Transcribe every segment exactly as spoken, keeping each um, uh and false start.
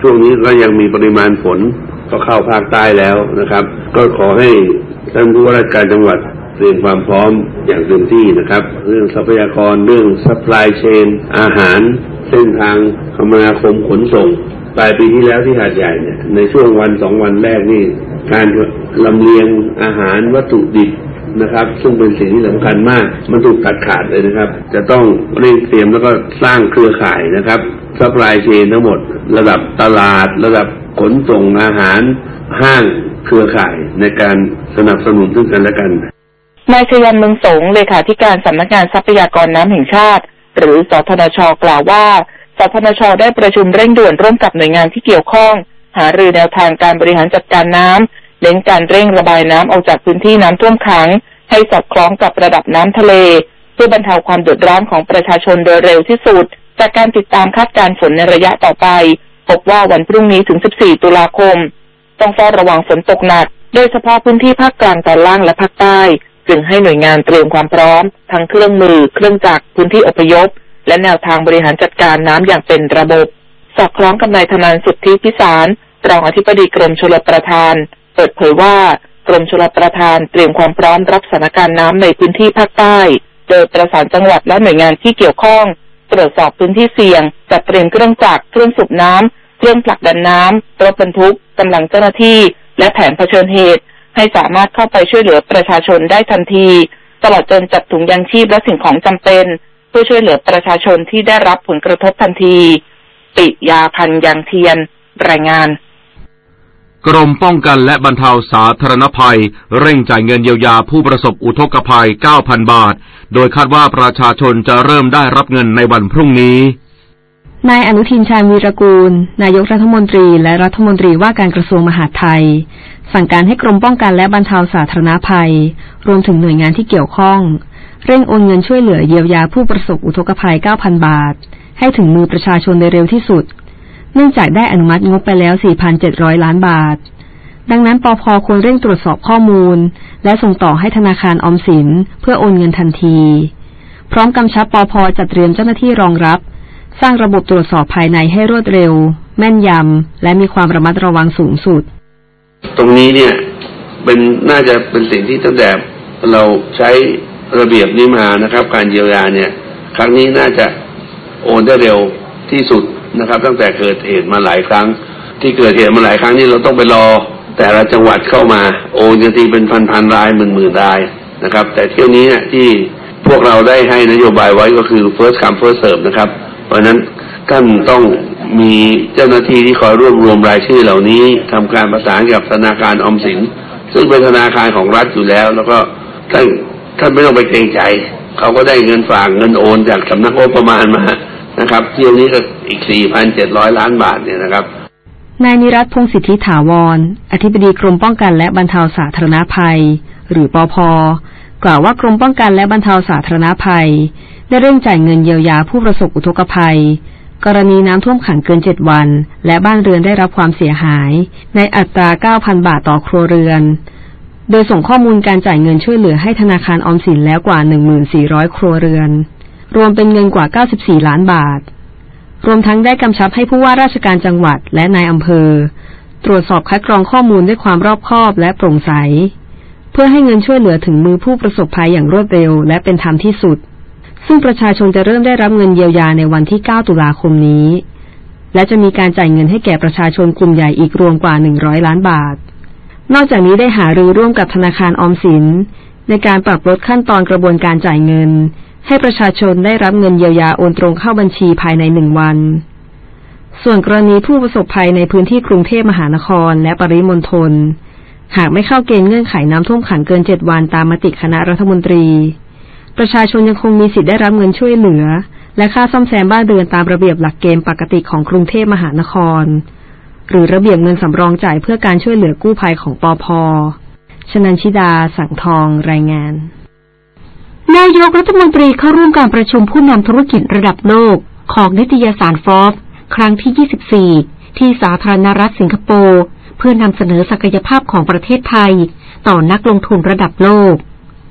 ช่วงนี้ก็ยังมีปริมาณฝนก็เข้าภาคใต้แล้วนะครับก็ขอให้ท่านผู้ว่าราชการจังหวัดเตรียมความพร้อมอย่างเต็มที่นะครับเรื่องทรัพยากรเรื่อง supply chain อาหารเส้นทางคมนาคมขนส่งปลายปีที่แล้วที่หาดใหญ่เนี่ยในช่วงวันสองวันแรกนี่การลำเลียงอาหารวัตถุดิบนะครับซึ่งเป็นสิ่งที่สำคัญมากมันถูกตัดขาดเลยนะครับจะต้องเร่งเตรียมแล้วก็สร้างเครือข่ายนะครับซัพพลายเชนทั้งหมดระดับตลาดระดับขนส่งอาหารห้างเครือข่ายในการสนับสนุนซึ่งกันและกันนายชยันเมืองสงเลขาธิการสำนักงานทรัพยากรน้ำแห่งชาติหรือสทนช.กล่าวว่าสทนช.ได้ประชุมเร่งด่วนร่วมกับหน่วยงานที่เกี่ยวข้องหารือแนวทางการบริหารจัดการน้ำเน้นการเร่งระบายน้ำออกจากพื้นที่น้ำท่วมขังให้สอดคล้องกับระดับน้ำทะเลเพื่อบรรเทาความเดือดร้อนของประชาชนโดยเร็วที่สุดจากการติดตามคาดการณ์ฝนในระยะต่อไปพบว่าวันพรุ่งนี้ถึงสิบสี่ตุลาคมต้องเฝ้าระวังฝนตกหนักโดยเฉพาะพื้นที่ภาคกลางตอนล่างและภาคใต้จึงให้หน่วยงานเตรียมความพร้อมทั้งเครื่องมือเครื่องจักรพื้นที่อพยพและแนวทางบริหารจัดการน้ำอย่างเป็นระบบสอดคล้องกับนายธนันท์ สุทธิพิสารรองอธิบดีกรมชลประทานเปิดเผยว่ากรมชลประทานเตรียมความพร้อมรับสถานการณ์น้ำในพื้นที่ภาคใต้โดยประสานจังหวัดและหน่วยงานที่เกี่ยวข้องตรวจสอบพื้นที่เสี่ยงจัดเตรียมเครื่องจักรเครื่องสูบน้ำเครื่องผลักดันน้ำรถบรรทุกกำลังเจ้าหน้าที่และแผนเผชิญเหตุให้สามารถเข้าไปช่วยเหลือประชาชนได้ทันทีตลอดจนจัดถุงยางชีพและสิ่งของจำเป็นเพื่อช่วยเหลือประชาชนที่ได้รับผลกระทบทันทีปิยาพันธ์ยังเทียนรายงานกรมป้องกันและบรรเทาสาธารณภัยเร่งจ่ายเงินเยียวยาผู้ประสบอุทกภัย เก้าพัน บาทโดยคาดว่าประชาชนจะเริ่มได้รับเงินในวันพรุ่งนี้นายอนุทินชาญวีรกูลนายกรัฐมนตรีและรัฐมนตรีว่าการกระทรวงมหาดไทยสั่งการให้กรมป้องกันและบรรเทาสาธารณภัยรวมถึงหน่วยงานที่เกี่ยวข้องเร่งโอนเงินช่วยเหลือเยียวยาผู้ประสบอุทกภัย เก้าพัน บาทให้ถึงมือประชาชนโดยเร็วที่สุดเนื่องจากได้อนุมัติงบไปแล้ว สี่พันเจ็ดร้อย ล้านบาทดังนั้นปภ.ควรเร่งตรวจสอบข้อมูลและส่งต่อให้ธนาคารออมสินเพื่อโอนเงินทันทีพร้อมกำชับปภ.จัดเตรียมเจ้าหน้าที่รองรับสร้างระบบตรวจสอบภายในให้รวดเร็วแม่นยำและมีความระมัดระวังสูงสุดตรงนี้เนี่ยเป็นน่าจะเป็นสิ่งที่ตั้งแต่เราใช้ระเบียบนี้มานะครับการเยียวยาเนี่ยครั้งนี้น่าจะโอนได้เร็วที่สุดนะครับตั้งแต่เกิดเหตุมาหลายครั้งที่เกิดเหตุมาหลายครั้งนี่เราต้องไปรอแต่ละจังหวัดเข้ามาโอนกันทีเป็นพันๆรายหมื่นๆรายนะครับแต่เที่ยวนี้เนี่ยที่พวกเราได้ให้นโยบายไว้ก็คือ first come first serve นะครับเพราะนั้นท่านต้องมีเจ้าหน้าที่ที่คอยรวบรวมรายชื่อเหล่านี้ทำการประสานกับธนาคารออมสินซึ่งเป็นธนาคารของรัฐอยู่แล้วแล้วก็ท่านท่านไม่ต้องไปเกรงใจเขาก็ได้เงินฝากเงินโอนจากสำนักงบประมาณมานะครับเที่ยวนี้ก็อีก สี่พันเจ็ดร้อย ล้านบาทเนี่ยนะครับนายนิรัตน์ พงษ์สิทธิถาวรอธิบดีกรมป้องกันและบรรเทาสาธารณภัยหรือปภ.กล่าวว่ากรมป้องกันและบรรเทาสาธารณภัยได้เร่งจ่ายเงินเยียวยาผู้ประสบอุทกภัยกรณีน้ำท่วมขังเกินเจ็ดวันและบ้านเรือนได้รับความเสียหายในอัตรา เก้าพัน บาทต่อครัวเรือนโดยส่งข้อมูลการจ่ายเงินช่วยเหลือให้ธนาคารออมสินแล้วกว่า หนึ่งพันสี่ร้อย ครัวเรือนรวมเป็นเงินกว่าเก้าสิบสี่ล้านบาทรวมทั้งได้กำชับให้ผู้ว่าราชการจังหวัดและนายอำเภอตรวจสอบคัดกรองข้อมูลด้วยความรอบคอบและโปร่งใสเพื่อให้เงินช่วยเหลือถึงมือผู้ประสบภัยอย่างรวดเร็วและเป็นธรรมที่สุดซึ่งประชาชนจะเริ่มได้รับเงินเยียวยาในวันที่เก้าตุลาคมนี้และจะมีการจ่ายเงินให้แก่ประชาชนกลุ่มใหญ่อีกรวมกว่าหนึ่งร้อยล้านบาทนอกจากนี้ได้หารือร่วมกับธนาคารออมสินในการปรับลดขั้นตอนกระบวนการจ่ายเงินให้ประชาชนได้รับเงินเยียวยาโอนตรงเข้าบัญชีภายในหนึ่งวันส่วนกรณีผู้ประสบภัยในพื้นที่กรุงเทพมหานครและปริมณฑลหากไม่เข้าเกณฑ์เงื่อนไขน้ำท่วมขังเกินเจ็ดวันตามมติคณะรัฐมนตรีประชาชนยังคงมีสิทธิ์ได้รับเงินช่วยเหลือและค่าซ่อมแซมบ้านเรือนตามระเบียบหลักเกณฑ์ปกติของกรุงเทพมหานครหรือระเบียบเงินสำรองจ่ายเพื่อการช่วยเหลือกู้ภัยของปภ.ชนันชิดาสังทองรายงานนายกรัฐมนตรีเข้าร่วมการประชุมผู้นำธุรกิจระดับโลกของนิตยสารฟอร์บส์ครั้งที่ยี่สิบสี่ที่สาธารณรัฐสิงคโปร์เพื่อนำเสนอศักยภาพของประเทศไทยต่อนักลงทุนระดับโลก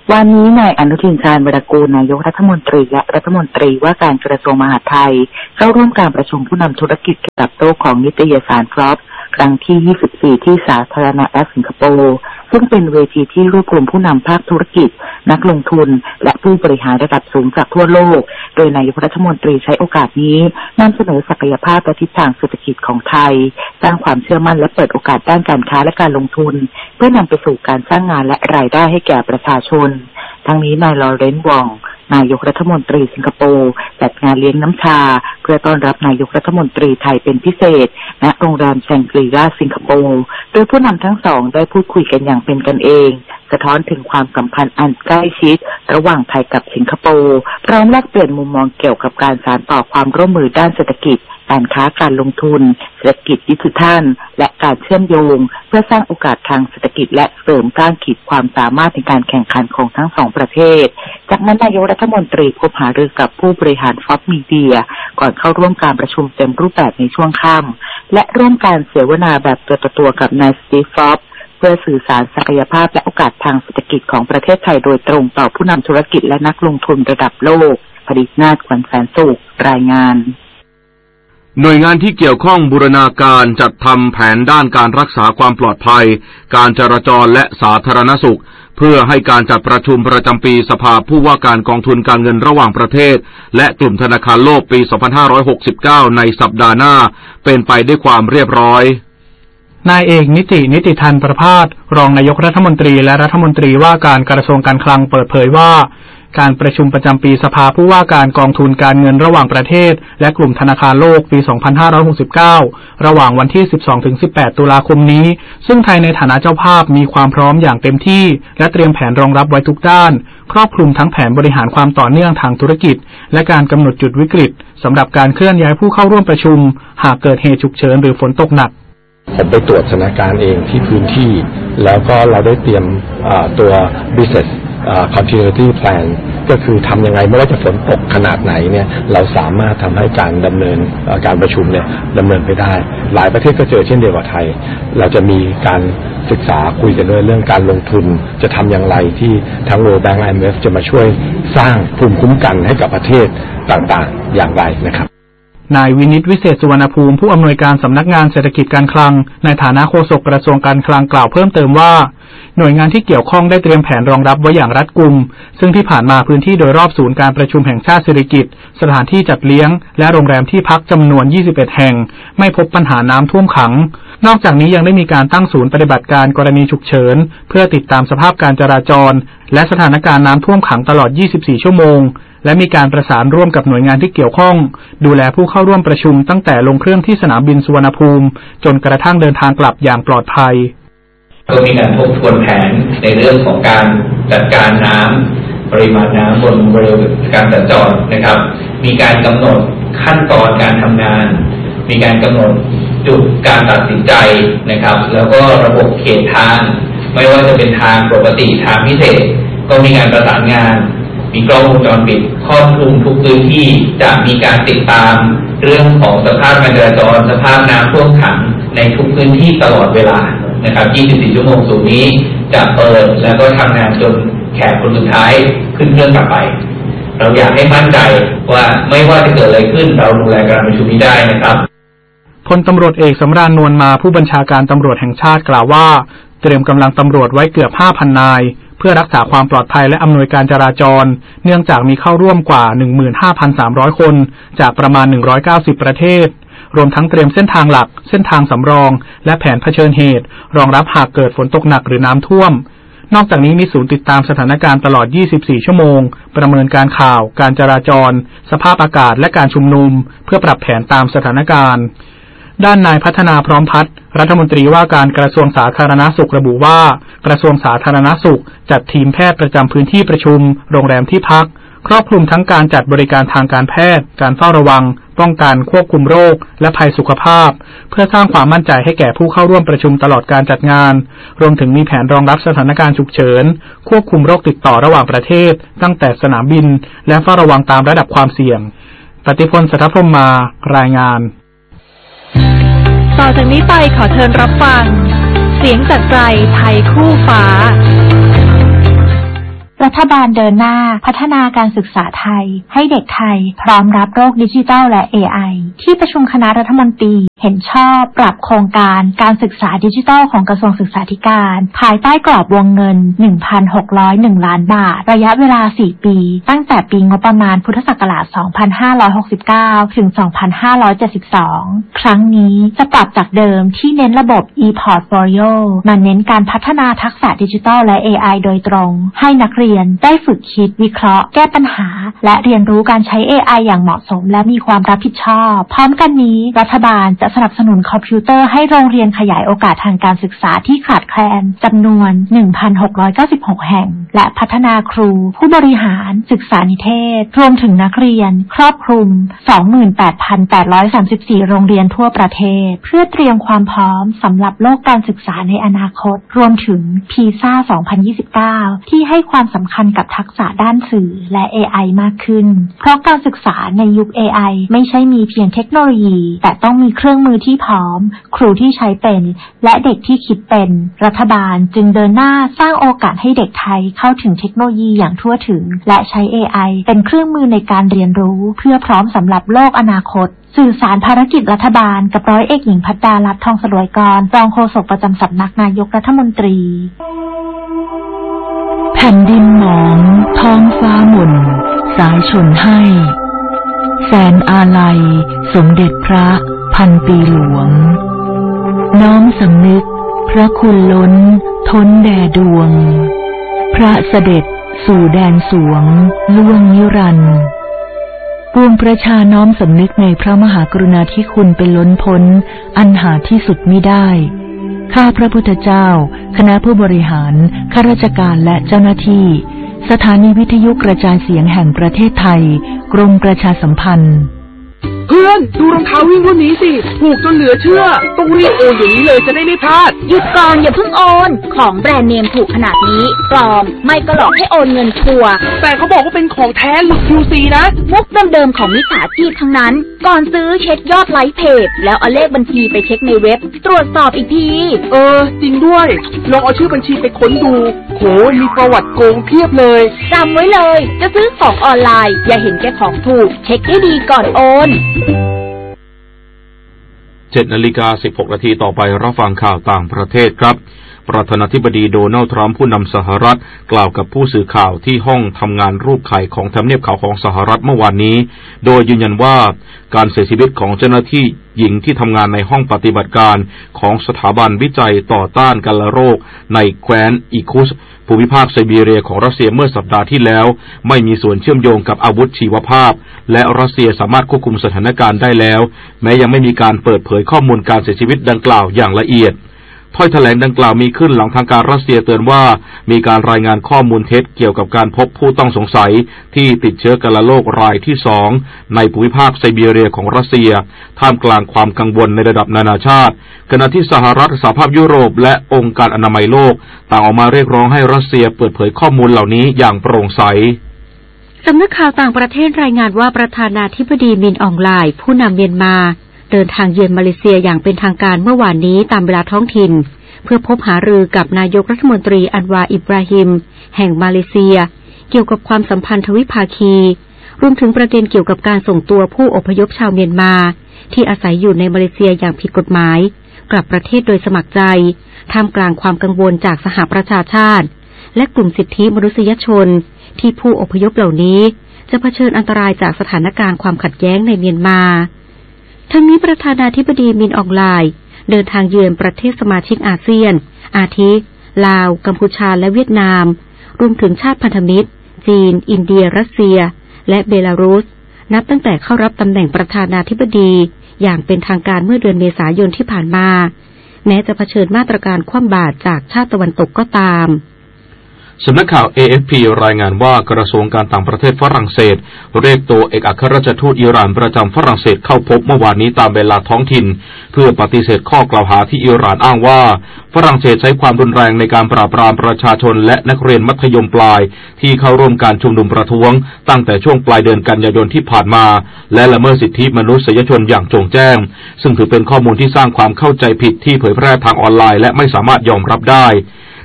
วันนี้นายอนุทินชาญวิรากูลนายกรัฐมนตรีและรัฐมนตรีว่าการกระทรวงมหาดไทยเข้าร่วมการประชุมผู้นำธุรกิจเกี่ยวกับโต๊ะของนิตยสารฟลอปครั้งที่ยี่สิบสี่ที่สาธารณรัฐสิงคโปร์ซึ่งเป็นเวทีที่รวบรวมผู้นำภาคธุรกิจนักลงทุนและผู้บริหารระดับสูงจากทั่วโลกโดยนายกรัฐมนตรีใช้โอกาสนี้นำเสนอศักยภาพและทิศทางเศรษฐกิจของไทยสร้างความเชื่อมั่นและเปิดโอกาสด้านการค้าและการลงทุนเพื่อนำไปสู่การสร้างงานและรายได้ให้แก่ประชาชนทั้งนี้นายลอเรนซ์ วองนายกรัฐมนตรีสิงคโปร์จัดงานเลี้ยงน้ำชาเพื่อต้อนรับนายกรัฐมนตรีไทยเป็นพิเศษณโรงแรมแชงกรีลาสิงคโปร์โดยผู้นำทั้งสองได้พูดคุยกันอย่างเป็นกันเองสะท้อนถึงความสัมพันธ์อันใกล้ชิดระหว่างไทยกับสิงคโปร์พร้อมแลกเปลี่ยนมุมมองเกี่ยวกับการสานต่อความร่วมมือด้านเศรษฐกิจการค้าการลงทุนเศรษฐกิจดิจิทัลและการเชื่อมโยงเพื่อสร้างโอกาสทางเศรษฐกิจและเสริมสร้างขีดความสามารถในการแข่งขันของทั้งสองประเทศจากนั้นนายกรัฐมนตรีพบหารือกับผู้บริหารฟอปมีเดียก่อนเข้าร่วมการประชุมเต็มรูปแบบในช่วงค่ำและร่วมการเสวนาแบบตัวต่อตัวกับนายสตีฟ ฟอปเพื่อสื่อสารศักยภาพและโอกาสทางเศรษฐกิจของประเทศไทยโดยตรงต่อผู้นำธุรกิจและนักลงทุนระดับโลกผลิตนาถ ขวัญแสนสุขรายงานหน่วยงานที่เกี่ยวข้องบูรณาการจัดทำแผนด้านการรักษาความปลอดภัยการจราจรและสาธารณสุขเพื่อให้การจัดประชุมประจำปีสภาผู้ว่าการกองทุนการเงินระหว่างประเทศและกลุ่มธนาคารโลกปีสองพันห้าร้อยหกสิบเก้าในสัปดาห์หน้าเป็นไปด้วยความเรียบร้อยนายเอกนิตินิติธันประภาสรองนายกรัฐมนตรีและรัฐมนตรีว่าการกระทรวงการคลังเปิดเผยว่าการประชุมประจำปีสภาผู้ว่าการกองทุนการเงินระหว่างประเทศและกลุ่มธนาคารโลกปีสองพันห้าร้อยหกสิบเก้าระหว่างวันที่ สิบสองถึงสิบแปด ตุลาคมนี้ซึ่งไทยในฐานะเจ้าภาพมีความพร้อมอย่างเต็มที่และเตรียมแผนรองรับไว้ทุกด้านครอบคลุมทั้งแผนบริหารความต่อเนื่องทางธุรกิจและการกำหนดจุดวิกฤตสำหรับการเคลื่อนย้ายผู้เข้าร่วมประชุมหากเกิดเหตุฉุกเฉินหรือฝนตกหนักผมไปตรวจสถานการณ์เองที่พื้นที่แล้วก็เราได้เตรียมตัว business continuity plan ก็คือทำยังไงไม่ว่าจะฝนตกขนาดไหนเนี่ยเราสามารถทำให้การดำเนินการประชุมเนี่ยดำเนินไปได้หลายประเทศก็เจอเช่นเดียวกับไทยเราจะมีการศึกษาคุยกันด้วยเรื่องการลงทุนจะทำอย่างไรที่ทั้ง World Bank ไอ เอ็ม เอฟ จะมาช่วยสร้างภูมิคุ้มกันให้กับประเทศต่างๆอย่างไรนะครับนายวินิตวิเศษสุวรรณภูมิผู้อำนวยการสำนักงานเศรษฐกิจการคลังในฐานะโฆษกกระทรวงการคลังกล่าวเพิ่มเติมว่าหน่วยงานที่เกี่ยวข้องได้เตรียมแผนรองรับไว้อย่างรัดกุมซึ่งที่ผ่านมาพื้นที่โดยรอบศูนย์การประชุมแห่งชาติสิริกิติ์สถานที่จัดเลี้ยงและโรงแรมที่พักจำนวนยี่สิบเอ็ดแห่งไม่พบปัญหาน้ำท่วมขังนอกจากนี้ยังได้มีการตั้งศูนย์ปฏิบัติการกรณีฉุกเฉินเพื่อติดตามสภาพการจราจรและสถานการณ์น้ำท่วมขังตลอดยี่สิบสี่ชั่วโมงและมีการประสานร่วมกับหน่วยงานที่เกี่ยวข้องดูแลผู้เข้าร่วมประชุมตั้งแต่ลงเครื่องที่สนามบินสุวรรณภูมิจนกระทั่งเดินทางกลับอย่างปลอดภัยก็มีการทบทวนแผนในเรื่องของการจัดการน้ำปริมาณน้ำบนบริเวณการสัญจรนะครับมีการกำหนดขั้นตอนการทำงานมีการกำหนดจุดการตัดสินใจนะครับแล้วก็ระบบเขตทางไม่ว่าจะเป็นทางปกติทางพิเศษก็มีการประสานงานมีกล้องวงจรปิดครอบคลุมทุกพื้นที่จะมีการติดตามเรื่องของสภาพการจราจรสภาพน้ำท่วมขังในทุกพื้นที่ตลอดเวลานะครับยี่สิบสี่ชั่วโมงศูนย์นี้จะเปิดแล้วก็ทำงานจนแขกคนสุดท้ายขึ้นเครื่องกลับไปเราอยากให้มั่นใจว่าไม่ว่าจะเกิดอะไรขึ้นเราดูแลการประชุมนี้ได้นะครับพลตำรวจเอกสำราญนวลมาผู้บัญชาการตำรวจแห่งชาติกล่าวว่าเตรียมกำลังตำรวจไว้เกือบ ห้าพัน นายเพื่อรักษาความปลอดภัยและอำนวยการจราจรเนื่องจากมีเข้าร่วมกว่า หนึ่งหมื่นห้าพันสามร้อย คนจากประมาณหนึ่งร้อยเก้าสิบประเทศรวมทั้งเตรียมเส้นทางหลักเส้นทางสำรองและแผนเผชิญเหตุรองรับหากเกิดฝนตกหนักหรือน้ำท่วมนอกจากนี้มีศูนย์ติดตามสถานการณ์ตลอดยี่สิบสี่ชั่วโมงประเมินการข่าวการจราจรสภาพอากาศและการชุมนุมเพื่อปรับแผนตามสถานการณ์ด้านนายพัฒนาพร้อมพัฒน์รัฐมนตรีว่าการกระทรวงสาธารณสุขระบุว่ากระทรวงสาธารณสุขจัดทีมแพทย์ประจำพื้นที่ประชุมโรงแรมที่พักครอบคลุมทั้งการจัดบริการทางการแพทย์การเฝ้าระวังป้องกันควบคุมโรคและภัยสุขภาพเพื่อสร้างความมั่นใจให้แก่ผู้เข้าร่วมประชุมตลอดการจัดงานรวมถึงมีแผนรองรับสถานการณ์ฉุกเฉินควบคุมโรคติดต่อระหว่างประเทศตั้งแต่สนามบินและเฝ้าระวังตามระดับความเสี่ยงปฏิพล สัทธพรหมมารายงานต่อจากนี้ไปขอเชิญรับฟังเสียงจากใจไทยคู่ฟ้ารัฐบาลเดินหน้าพัฒนาการศึกษาไทยให้เด็กไทยพร้อมรับโลกดิจิทัลและ เอ ไอ ที่ประชุมคณะรัฐมนตรีเห็นชอบปรับโครงการการศึกษาดิจิทัลของกระทรวงศึกษาธิการภายใต้กรอบวงเงิน หนึ่งพันหกร้อยเอ็ด ล้านบาทระยะเวลาสี่ปีตั้งแต่ปีงบประมาณพุทธศักราชสองพันห้าร้อยหกสิบเก้าถึงสองพันห้าร้อยเจ็ดสิบสองครั้งนี้จะปรับจากเดิมที่เน้นระบบ e-portfolio มาเน้นการพัฒนาทักษะดิจิทัลและ เอ ไอ โดยตรงให้นักเรียนได้ฝึกคิดวิเคราะห์แก้ปัญหาและเรียนรู้การใช้ เอ ไอ อย่างเหมาะสมและมีความรับผิดชอบพร้อมกันนี้รัฐบาลจะสนับสนุนคอมพิวเตอร์ให้โรงเรียนขยายโอกาสทางการศึกษาที่ขาดแคลนจำนวน หนึ่งพันหกร้อยเก้าสิบหก แห่งและพัฒนาครูผู้บริหารศึกษานิเทศรวมถึงนักเรียนครอบคลุม สองหมื่นแปดพันแปดร้อยสามสิบสี่ โรงเรียนทั่วประเทศเพื่อเตรียมความพร้อมสำหรับโลกการศึกษาในอนาคตรวมถึง พี เอส เอ สองพันยี่สิบเก้า ที่ให้ความสำคัญกับทักษะด้านสื่อและ เอ ไอ มากขึ้นเพราะการศึกษาในยุค เอ ไอ ไม่ใช่มีเพียงเทคโนโลยีแต่ต้องมีเครื่องมือที่พร้อมครูที่ใช้เป็นและเด็กที่คิดเป็นรัฐบาลจึงเดินหน้าสร้างโอกาสให้เด็กไทยเข้าถึงเทคโนโลยีอย่างทั่วถึงและใช้ เอ ไอ เป็นเครื่องมือในการเรียนรู้เพื่อพร้อมสำหรับโลกอนาคตสื่อสารภารกิจรัฐบาลกับร้อยเอกหญิงภัดดาลัตน์ทองสลวยกรรองโฆษกประจำสำนักนายกรัฐมนตรีแผ่นดินหมองท้องฟ้าหม่นสายชนให้แสนอาลัยสมเด็จพระพันปีหลวงน้อมสำนึกพระคุณล้นท้นแด่ดวงพระเสด็จสู่แดนสวงล่วงนิรันดร์ปวงประชาน้อมสำนึกในพระมหากรุณาธิคุณเป็นล้นพ้นอันหาที่สุดมิได้ข้าพระพุทธเจ้าคณะผู้บริหารข้าราชการและเจ้าหน้าที่สถานีวิทยุกระจายเสียงแห่งประเทศไทยกรมประชาสัมพันธ์เพื่อนดูรองเท้าวิ่งวันนี้สิถูกจนเหลือเชื่อต้องรีบโอนเดี๋ยวนี้เลยจะได้ไม่พลาดหยุดก่อนอย่าเพิ่งโอนของแบรนด์เนมถูกขนาดนี้ปลอมไม่ก็หลอกให้โอนเงินชัวร์แต่เขาบอกว่าเป็นของแท้หลุด คิว ซี นะมุกเดิมๆของมิจฉาชีพทั้งนั้นก่อนซื้อเช็คยอดไลค์เพจแล้วเอาเลขบัญชีไปเช็คในเว็บตรวจสอบอีกทีเออจริงด้วยลองเอาชื่อบัญชีไปค้นดูโหมีประวัติโกงเพียบเลยจำไว้เลยจะซื้อของออนไลน์อย่าเห็นแก่ของถูกเช็คให้ดีก่อนโอนเจ็ดนาฬิกาสิบหกนาทีต่อไปรับฟังข่าวต่างประเทศครับประธานาธิบดีโดนัลด์ทรัมป์ผู้นำสหรัฐกล่าวกับผู้สื่อข่าวที่ห้องทำงานรูปไข่ของทำเนียบขาวของสหรัฐเมื่อวานนี้โดยยืนยันว่าการเสียชีวิตของเจ้าหน้าที่หญิงที่ทำงานในห้องปฏิบัติการของสถาบันวิจัยต่อต้านกาฬโรคในแคว้นอิคุสภูมิภาคไซบีเรียของรัสเซียเมื่อสัปดาห์ที่แล้วไม่มีส่วนเชื่อมโยงกับอาวุธชีวภาพและรัสเซียสามารถควบคุมสถานการณ์ได้แล้วแม้ยังไม่มีการเปิดเผยข้อมูลการเสียชีวิตดังกล่าวอย่างละเอียดถ้อยแถลงดังกล่าวมีขึ้นหลังทางการรัสเซียเตือนว่ามีการรายงานข้อมูลเท็จเกี่ยวกับการพบผู้ต้องสงสัยที่ติดเชื้อกาฬโรครายที่สองในภูมิภาคไซบีเรียของรัสเซียท่ามกลางความกังวลในระดับนานาชาติขณะที่สหรัฐสหภาพยุโรปและองค์การอนามัยโลกต่างออกมาเรียกร้องให้รัสเซียเปิดเผยข้อมูลเหล่านี้อย่างโปร่งใสสำนักข่าวต่างประเทศรายงานว่าประธานาธิบดีมินอองไลน์ผู้นำเมียนมาเดินทางเยือนมาเลเซียอย่างเป็นทางการเมื่อวานนี้ตามเวลาท้องถิ่นเพื่อพบหารือกับนายกรัฐมนตรีอันวาอิบราฮิมแห่งมาเลเซียเกี่ยวกับความสัมพันธ์ทวิภาคีรวมถึงประเด็นเกี่ยวกับการส่งตัวผู้อพยพชาวเมียนมาที่อาศัยอยู่ในมาเลเซียอย่างผิดกฎหมายกลับประเทศโดยสมัครใจท่ามกลางความกังวลจากสหประชาชาติและกลุ่มสิทธิมนุษยชนที่ผู้อพยพเหล่านี้จะเผชิญอันตรายจากสถานการณ์ความขัดแย้งในเมียนมาทั้งนี้ประธานาธิบดีมินอองไลน์เดินทางเยือนประเทศสมาชิกอาเซียนอาทิลาวกัมพูชาและเวียดนามรวมถึงชาติพันธมิตรจีนอินเดียรัสเซียและเบลารุสนับตั้งแต่เข้ารับตำแหน่งประธานาธิบดีอย่างเป็นทางการเมื่อเดือนเมษายนที่ผ่านมาแม้จะเผชิญมาตรการคว่ำบาตรจากชาติตะวันตกก็ตามสำนักข่าว เอ เอฟ พี รายงานว่ากระทรวงการต่างประเทศฝรั่งเศสเรียกตัวเอกอัครราชทูตอิหร่านประจำฝรั่งเศสเข้าพบเมื่อวานนี้ตามเวลาท้องถิ่นเพื่อปฏิเสธข้อกล่าวหาที่อิหร่านอ้างว่าฝรั่งเศสใช้ความรุนแรงในการปราบปรามประชาชนและนักเรียนมัธยมปลายที่เข้าร่วมการชุมนุมประท้วงตั้งแต่ช่วงปลายเดือนกันยายนที่ผ่านมาและละเมิดสิทธิมนุษยชนอย่างโจ่งแจ้งซึ่งถือเป็นข้อมูลที่สร้างความเข้าใจผิดที่เผยแพร่ทางออนไลน์และไม่สามารถยอมรับได้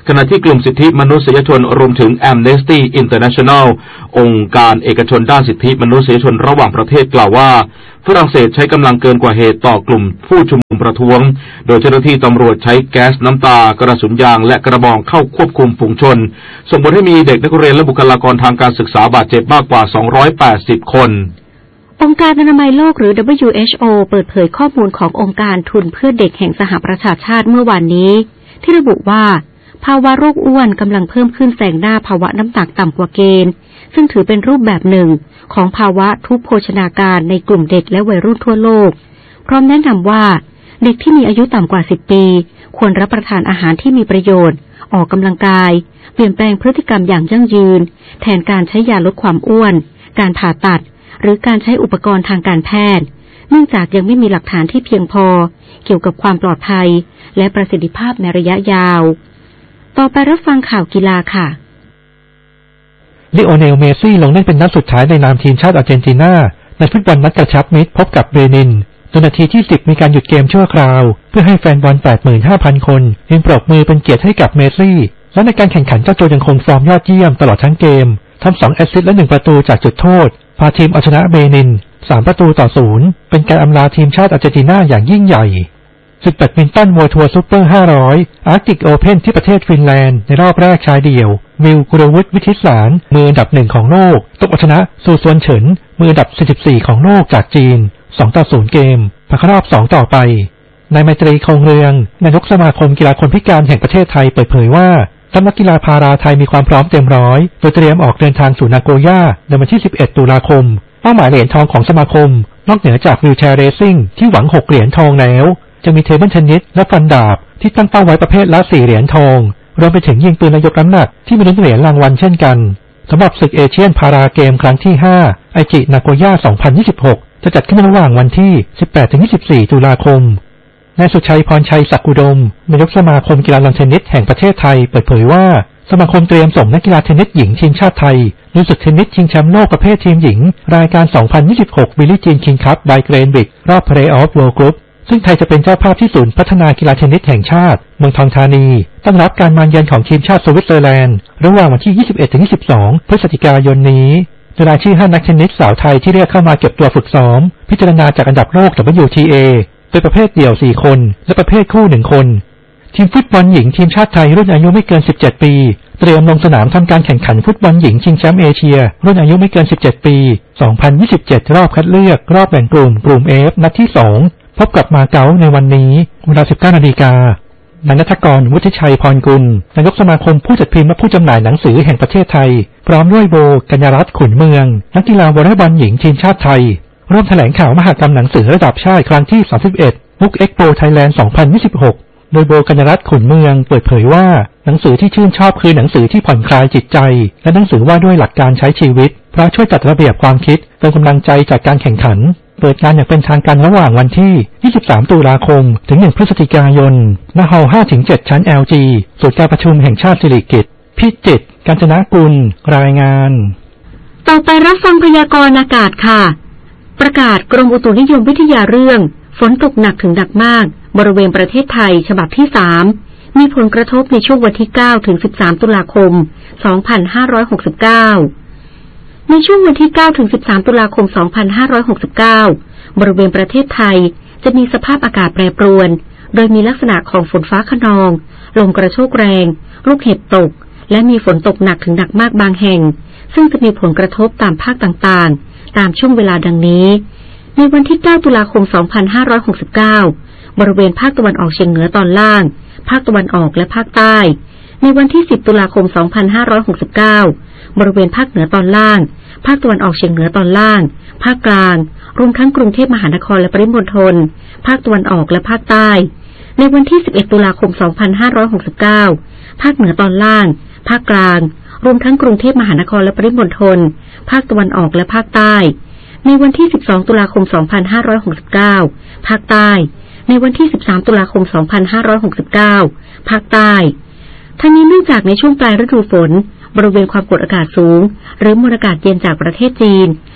ขณะที่กลุ่มสิทธิมนุษยชนรวมถึง Amnesty International องค์การเอกชนด้านสิทธิมนุษยชนระหว่างประเทศกล่าวว่าฝรั่งเศสใช้กำลังเกินกว่าเหตุต่อกลุ่มผู้ชุมนุมประท้วงโดยเจ้าหน้าที่ตำรวจใช้แก๊สน้ำตากระสุนยางและกระบองเข้าควบคุมฝูงชนส่งผลให้มีเด็กนักเรียนและบุคลากรทางการศึกษาบาดเจ็บมากกว่าสองร้อยแปดสิบคนองค์การอนามัยโลกหรือ ดับเบิลยู เอช โอ เปิดเผยข้อมูลขององค์การทุนเพื่อเด็กแห่งสหประชาชาติเมื่อวานนี้ที่ระบุว่าภาวะโรคอ้วนกำลังเพิ่มขึ้นแซงหน้าภาวะน้ำหนักต่ำกว่าเกณฑ์ซึ่งถือเป็นรูปแบบหนึ่งของภาวะทุพโภชนาการในกลุ่มเด็กและวัยรุ่นทั่วโลกพร้อมแนะนำว่าเด็กที่มีอายุต่ำกว่าสิบปีควรรับประทานอาหารที่มีประโยชน์ออกกำลังกายเปลี่ยนแปลงพฤติกรรมอย่างยั่งยืนแทนการใช้ยาลดความอ้วนการผ่าตัดหรือการใช้อุปกรณ์ทางการแพทย์เนื่องจากยังไม่มีหลักฐานที่เพียงพอเกี่ยวกับความปลอดภัยและประสิทธิภาพในระยะยาวต่อไปรับฟังข่าวกีฬาค่ะลิโอเนล เมสซี่ลงเล่นเป็นนัดสุดท้ายในนามทีมชาติอาร์เจนตินาในฟุตบอลนัดกระชับมิตรพบกับเบนินจนนาทีที่สิบมีการหยุดเกมชั่วคราวเพื่อให้แฟนบอล แปดหมื่นห้าพัน คนยืนปรบมือเป็นเกียรติให้กับเมสซี่และในการแข่งขันเจ้าตัวยังคงฟอร์มยอดเยี่ยมตลอดทั้งเกมทำสองแอสซิสต์และหนึ่งประตูจากจุดโทษพาทีมเอาชนะเบนินสามประตูต่อศูนย์เป็นการอำลาทีมชาติอาร์เจนตินาอย่างยิ่งใหญ่ศึกแบดมินตันเวิลด์ทัวร์ซุปเปอร์ห้าร้อยอาร์กติกโอเพ่นที่ประเทศฟินแลนด์ในรอบแรกชายเดี่ยววิลกุรวุฒิวิทิสารมืออันดับหนึ่งของโลกต้องเอาชนะซูซวนเฉินมืออันดับสี่สิบสี่ของโลกจากจีนสองต่อศูนย์เกมผ่านเข้ารอบสองต่อไปนายไมตรีคงเรืองนายกสมาคมกีฬาคนพิการแห่งประเทศไทยเปิดเผยว่าทัพนักกีฬาพาราไทยมีความพร้อมเต็มร้อยโดยเตรียมออกเดินทางสู่นาโกย่าในวันที่สิบเอ็ดตุลาคมเป้าหมายเหรียญทองของสมาคมนอกเหนือจากวีลแชร์เรซิ่งที่หวังหกเหรียญทองแล้วจะมีเทเบิลเทนนิสและฟันดาบที่ตั้งเป้าไว้ประเภทละสี่เหรียญทองรวมไปถึงยิงปืนและยกน้ำหนักที่มีลุ้นเหรียญรางวัลเช่นกันสำหรับศึกเอเชียนพาราเกมครั้งที่ห้าไอจินาโกย่าสองพันยี่สิบหกจะจัดขึ้นระหว่างวันที่ สิบแปดถึงยี่สิบสี่ ตุลาคมนายสุชัยพรชัยศักดิ์อุดมนายกสมาคมกีฬาลานเทนนิสแห่งประเทศไทยเปิดเผยว่าสมาคมเตรียมส่งนักกีฬาเทนนิสหญิงทีมชาติไทยลุยศึกเทนนิสชิงแชมป์โลกประเภททีมหญิงรายการ สองพันยี่สิบหก บิลลี่จีนคิงคัพไบเกรนบิกรอบ Play-off World Group ซึ่งไทยจะเป็นเจ้าภาพที่ศูนย์พัฒนากีฬาเทนนิสแห่งชาติเมืองทองธานีต้อนรับการมาเยือนของทีมชาติสวิตเซอร์แลนด์ระหว่างวันที่ ยี่สิบเอ็ดถึงยี่สิบสอง พฤศจิกายนนี้โดยรายชื่อห้านักเทนนิสสาวไทยที่เรียกเข้ามาเก็บตัวฝึกซ้อมพิจารณาจากอันดับโลก ดับเบิลยู ที เอ โดยประเภทเดี่ยวสี่คนและประเภทคู่หนึ่งคนทีมฟุตบอลหญิงทีมชาติไทยรุ่นอายุไม่เกินสิบเจ็ดปีเตรียมลงสนามทำการแข่งขันฟุตบอลหญิงชิงแชมป์เอเชียรุ่นอายุไม่เกินสิบเจ็ดปีสองพันยี่สิบเจ็ดรอบคัดเลือกรอบแบ่งกลุ่มกลุ่ม F นัดที่สองพบกับมาเก๊าในวันนี้เวลา สิบเก้านาฬิกานายณัฐกร วุฒิชัยพรกุลนายกสมาคมผู้จัดพิมพ์และผู้จำหน่ายหนังสือแห่งประเทศไทยพร้อมด้วยโบกัญญารัตน์ขุนเมืองนักกีฬาวอลเลย์บอลหญิงทีมชาติไทยร่วมแถลงข่าวมหกรรมหนังสือระดับชาติครั้งที่สามสิบเอ็ดมุกเอ็กโปไทยแลนด์สองพันยี่สิบหกโดยโบกัญญารัตน์ขุนเมืองเปิดเผยว่าหนังสือที่ชื่นชอบคือหนังสือที่ผ่อนคลายจิตใจและหนังสือว่าด้วยหลักการใช้ชีวิตเพราะช่วยจัดระเบียบความคิดเติมกำลังใจจากการแข่งขันเปิดงานอย่างเป็นทางการระหว่างวันที่ยี่สิบสามตุลาคมถึงหนึ่งพฤศจิกายนณฮอลล์ ห้าถึงเจ็ด ชั้น แอล จี ศูนย์การประชุมแห่งชาติสิริกิติ์พิจิตรกาญจนกุลรายงานต่อไปรับฟังพยากรณ์อากาศค่ะประกาศกรมอุตุนิยมวิทยาเรื่องฝนตกหนักถึงหนักมากบริเวณประเทศไทยฉบับที่สามมีผลกระทบในช่วงวันที่เก้าถึงสิบสามตุลาคมสองพันห้าร้อยหกสิบเก้าในช่วงวันที่เก้าถึงสิบสามตุลาคมสองพันห้าร้อยหกสิบเก้าบริเวณประเทศไทยจะมีสภาพอากาศแปรปรวนโดยมีลักษณะของฝนฟ้าคะนองลมกระโชกแรงลูกเห็บตกและมีฝนตกหนักถึงหนักมากบางแห่งซึ่งจะมีผลกระทบตามภาคต่างๆตามช่วงเวลาดังนี้ในวันที่เก้าตุลาคมสองพันห้าร้อยหกสิบเก้าบริเวณภาคตะวันออกเฉียงเหนือตอนล่างภาคตะวันออกและภาคใต้ในวันที่สิบตุลาคมสองพันห้าร้อยหกสิบเก้าบริเวณภาคเหนือตอนล่างภาคตะวันออกเฉียงเหนือตอนล่างภาคกลางรวมทั้งกรุงเทพมหานครและปริมณฑลภาคตะวันออกและภาคใต้ในวันที่สิบเอ็ดตุลาคมสองพันห้าร้อยหกสิบเก้าภาคเหนือตอนล่างภาคกลางรวมทั้งกรุงเทพมหานครและปริมณฑลภาคตะวันออกและภาคใต้ในวันที่สิบสองตุลาคมสองพันห้าร้อยหกสิบเก้าภาคใต้ในวันที่สิบสามตุลาคมสองพันห้าร้อยหกสิบเก้าภาคใต้ทั้งนี้เนื่องจากในช่วงปลายฤดูฝนบริเวณความกดอากาศสูงหรือมวลอากาศเย็นจากประเทศจีน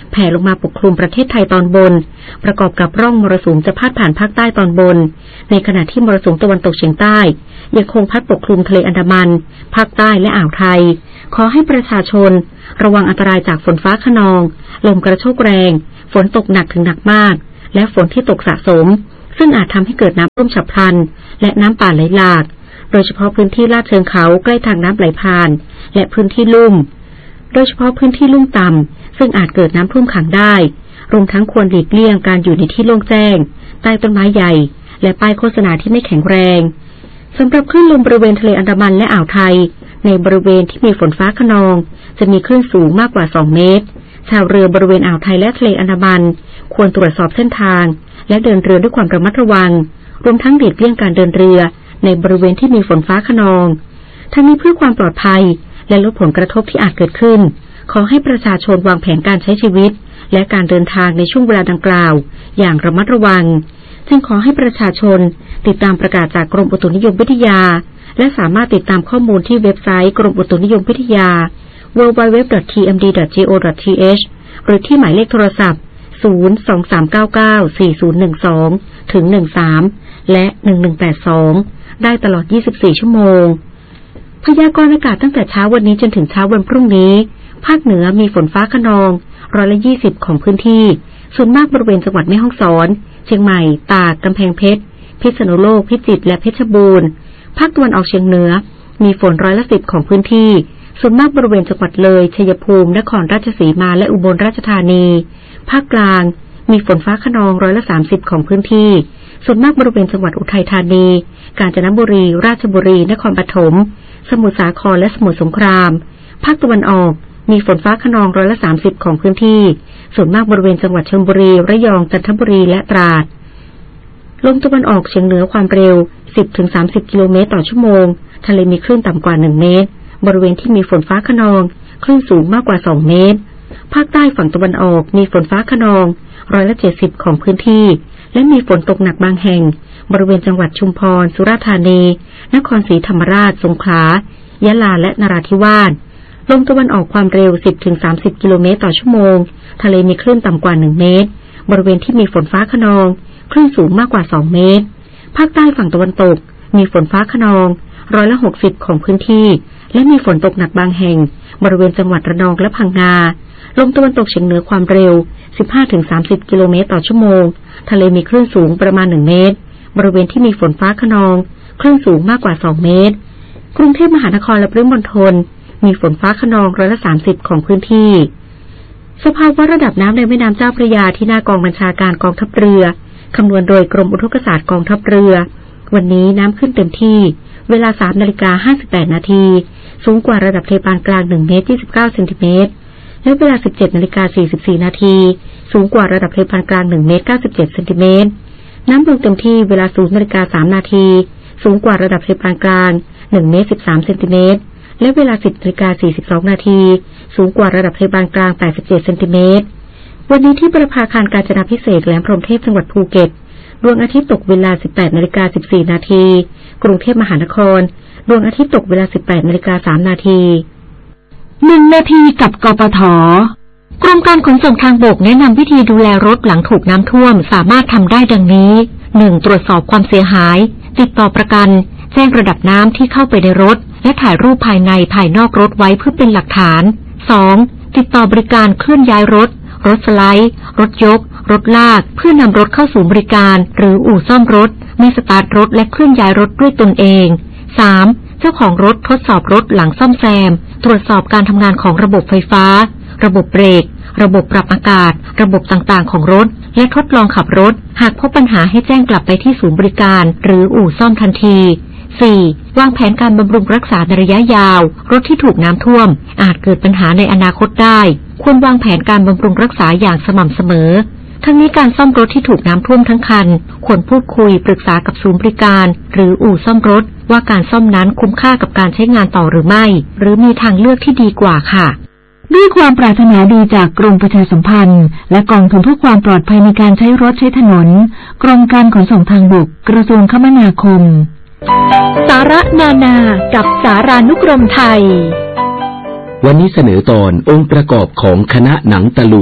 แผ่ลงมาปกคลุมประเทศไทยตอนบนประกอบกับร่องมรสุมจะพาดผ่านภาคใต้ตอนบนในขณะที่มรสุมตะวันตกเฉียงใต้ยังคงพัดปกคลุมทะเลอันดามันภาคใต้และอ่าวไทยขอให้ประชาชนระวังอันตรายจากฝนฟ้าคะนองลมกระโชกแรงฝนตกหนักถึงหนักมากและฝนที่ตกสะสมซึ่งอาจทำให้เกิดน้ำท่วมฉับพลันและน้ำป่าไหลหลากโดยเฉพาะพื้นที่ลาดเชิงเขาใกล้ทางน้ำไหลผ่านและพื้นที่ลุ่มโดยเฉพาะพื้นที่ลุ่มต่ำซึ่งอาจเกิดน้ำท่วมขังได้รวมทั้งควรหลีกเลี่ยงการอยู่ในที่โล่งแจ้งใต้ต้นไม้ใหญ่และป้ายโฆษณาที่ไม่แข็งแรงสำหรับคลื่นลมบริเวณทะเลอันดามันและอ่าวไทยในบริเวณที่มีฝนฟ้าคะนองจะมีคลื่นสูงมากกว่าสองเมตรชาวเรือบริเวณอ่าวไทยและทะเลอันดามันควรตรวจสอบเส้นทางและเดินเรือด้วยความระมัดระวังรวมทั้งหลีกเลี่ยงการเดินเรือในบริเวณที่มีฝนฟ้าคะนองทั้งนี้เพื่อความปลอดภัยและลดผลกระทบที่อาจเกิดขึ้นขอให้ประชาชนวางแผนการใช้ชีวิตและการเดินทางในช่วงเวลาดังกล่าวอย่างระมัดระวังจึงขอให้ประชาชนติดตามประกาศจากกรมอุตุนิยมวิทยาและสามารถติดตามข้อมูลที่เว็บไซต์กรมอุตุนิยมวิทยา ดับเบิลยู ดับเบิลยู ดับเบิลยู ดอท ที เอ็ม ดี ดอท จี โอ ดอท ที เอช หรือที่หมายเลขโทรศัพท์ศูนย์ สอง สาม เก้า เก้า สี่ ศูนย์ หนึ่ง สอง ถึง หนึ่ง สาม และหนึ่ง หนึ่ง แปด สองได้ตลอดยี่สิบสี่ชั่วโมงพยากรณ์อากาศตั้งแต่เช้าวันนี้จนถึงเช้าวันพรุ่งนี้ภาคเหนือมีฝนฟ้าคะนองร้อยละยี่สิบของพื้นที่ส่วนมากบริเวณจังหวัดแม่ฮ่องสอนเชียงใหม่ตากกำแพงเพชรพิษณุโลกพิจิตรและเพชรบูรณ์ภาคตะวันออกเฉียงเหนือมีฝนร้อยละสิบของพื้นที่ส่วนมากบริเวณจังหวัดเลยชัยภูมินครราชสีมาและอุบลราชธานีภาคกลางมีฝนฟ้าคะนองร้อยละสามสิบของพื้นที่ส่วนมากบริเวณจังหวัดอุทัยธานีกาญจนบุรีราชบุรีนครปฐมสมุทรสาครและสมุทรสงครามภาคตะวันออกมีฝนฟ้าคะนองร้อยละสามสิบของพื้นที่ส่วนมากบริเวณจังหวัดชลบุรีระยองจันทบุรีและตราดลมตะวันออกเฉียงเหนือความเร็ว สิบถึงสามสิบ กิโลเมตรต่อชั่วโมงทะเลมีคลื่นต่ำกว่าหนึ่งเมตรบริเวณที่มีฝนฟ้าคะนองคลื่นสูงมากกว่าสองเมตรภาคใต้ฝั่งตะวันออกมีฝนฟ้าคะนองร้อยละเจ็ดสิบของพื้นที่และมีฝนตกหนักบางแห่งบริเวณจังหวัดชุมพรสุราษฎร์ธานีนครศรีธรรมราชสงขลายะลาและนราธิวาสลมตะวันออกความเร็ว สิบถึงสามสิบ กิโลเมตรต่อชั่วโมงทะเลมีคลื่นต่ำกว่าหนึ่งเมตรบริเวณที่มีฝนฟ้าคะนองคลื่นสูงมากกว่าสองเมตรภาคใต้ฝั่งตะวันตกมีฝนฟ้าคะนองร้อยละหกสิบของพื้นที่และมีฝนตกหนักบางแห่งบริเวณจังหวัดระนองและพังงาลมตะวันตกเฉียงเหนือความเร็ว สิบห้าถึงสามสิบ กิโลเมตรต่อชั่วโมงทะเลมีคลื่นสูงประมาณหนึ่งเมตรบริเวณที่มีฝนฟ้าคะนองคลื่นสูงมากกว่าสองเมตรกรุงเทพมหานครและปริมณฑลมีฝนฟ้าคะนองร้อยละสามสิบของพื้นที่สภาวะระดับน้ำในแม่น้ำเจ้าพระยาที่หน้ากองบัญชาการกองทัพเรือคำนวณโดยกรมอุทกศาสตร์กองทัพเรือวันนี้น้ำขึ้นเต็มที่เวลา สามนาฬิกาห้าสิบแปดนาทีสูงกว่าระดับทะเลปานกลางหนึ่งเมตรยี่สิบเก้าเซนติเมตรและเวลา สิบเจ็ดนาฬิกาสี่สิบสี่นาทีสูงกว่าระดับทะเลปานกลางหนึ่งเมตรเก้าสิบเจ็ดเซนติเมตรน้ำลงเต็มที่เวลา ศูนย์นาฬิกาสามนาทีสูงกว่าระดับทะเลปานกลางหนึ่งเมตรสิบสามเซนติเมตรและเวลา สิบนาฬิกาสี่สิบสองนาทีสูงกว่าระดับทะเลปานกลางแปดสิบเจ็ดเซนติเมตรวันนี้ที่ประภาคารกาญจนาภิเษกแหลมพรหมเทพจังหวัดภูเก็ตดวงอาทิตย์ตกเวลา สิบแปดนาฬิกาสิบสี่นาทีกรุงเทพมหานครดวงอาทิตย์ตกเวลา สิบแปดนาฬิกาสามนาทีหนึ่งนาทีกับกปท.กรมการขนส่งทางบกแนะนำวิธีดูแลรถหลังถูกน้ำท่วมสามารถทำได้ดังนี้ หนึ่ง ตรวจสอบความเสียหายติดต่อประกันแจ้งระดับน้ำที่เข้าไปในรถและถ่ายรูปภายในภายนอกรถไว้เพื่อเป็นหลักฐาน สอง ติดต่อบริการเคลื่อนย้ายรถรถสไลด์รถยกรถลากเพื่อนำรถเข้าศูนย์บริการหรืออู่ซ่อมรถไม่สตาร์ทรถและเคลื่อนย้ายรถด้วยตนเอง สาม เจ้าของรถทดสอบรถหลังซ่อมแซมตรวจสอบการทำงานของระบบไฟฟ้าระบบเบรกระบบปรับอากาศระบบต่างๆของรถและทดลองขับรถหากพบปัญหาให้แจ้งกลับไปที่ศูนย์บริการหรืออู่ซ่อมทันที สี่ วางแผนการบำรุงรักษาในระยะยาวรถที่ถูกน้ำท่วมอาจเกิดปัญหาในอนาคตได้ควรวางแผนการบำรุงรักษาอย่างสม่ำเสมอทั้งนี้การซ่อมรถที่ถูกน้ำท่วมทั้งคันควรพูดคุยปรึกษากับศูนย์บริการหรืออู่ซ่อมรถว่าการซ่อมนั้นคุ้มค่ากับการใช้งานต่อหรือไม่หรือมีทางเลือกที่ดีกว่าค่ะด้วยความปรารถนาดีจากกรมประชาสัมพันธ์และกองทุนเพื่อความปลอดภัยในการใช้รถใช้ถนนกรมการขนส่งทางบกกระทรวงคมนาคมสาระนานากับสารานุกรมไทยวันนี้เสนอตอนองค์ประกอบของคณะหนังตะลุง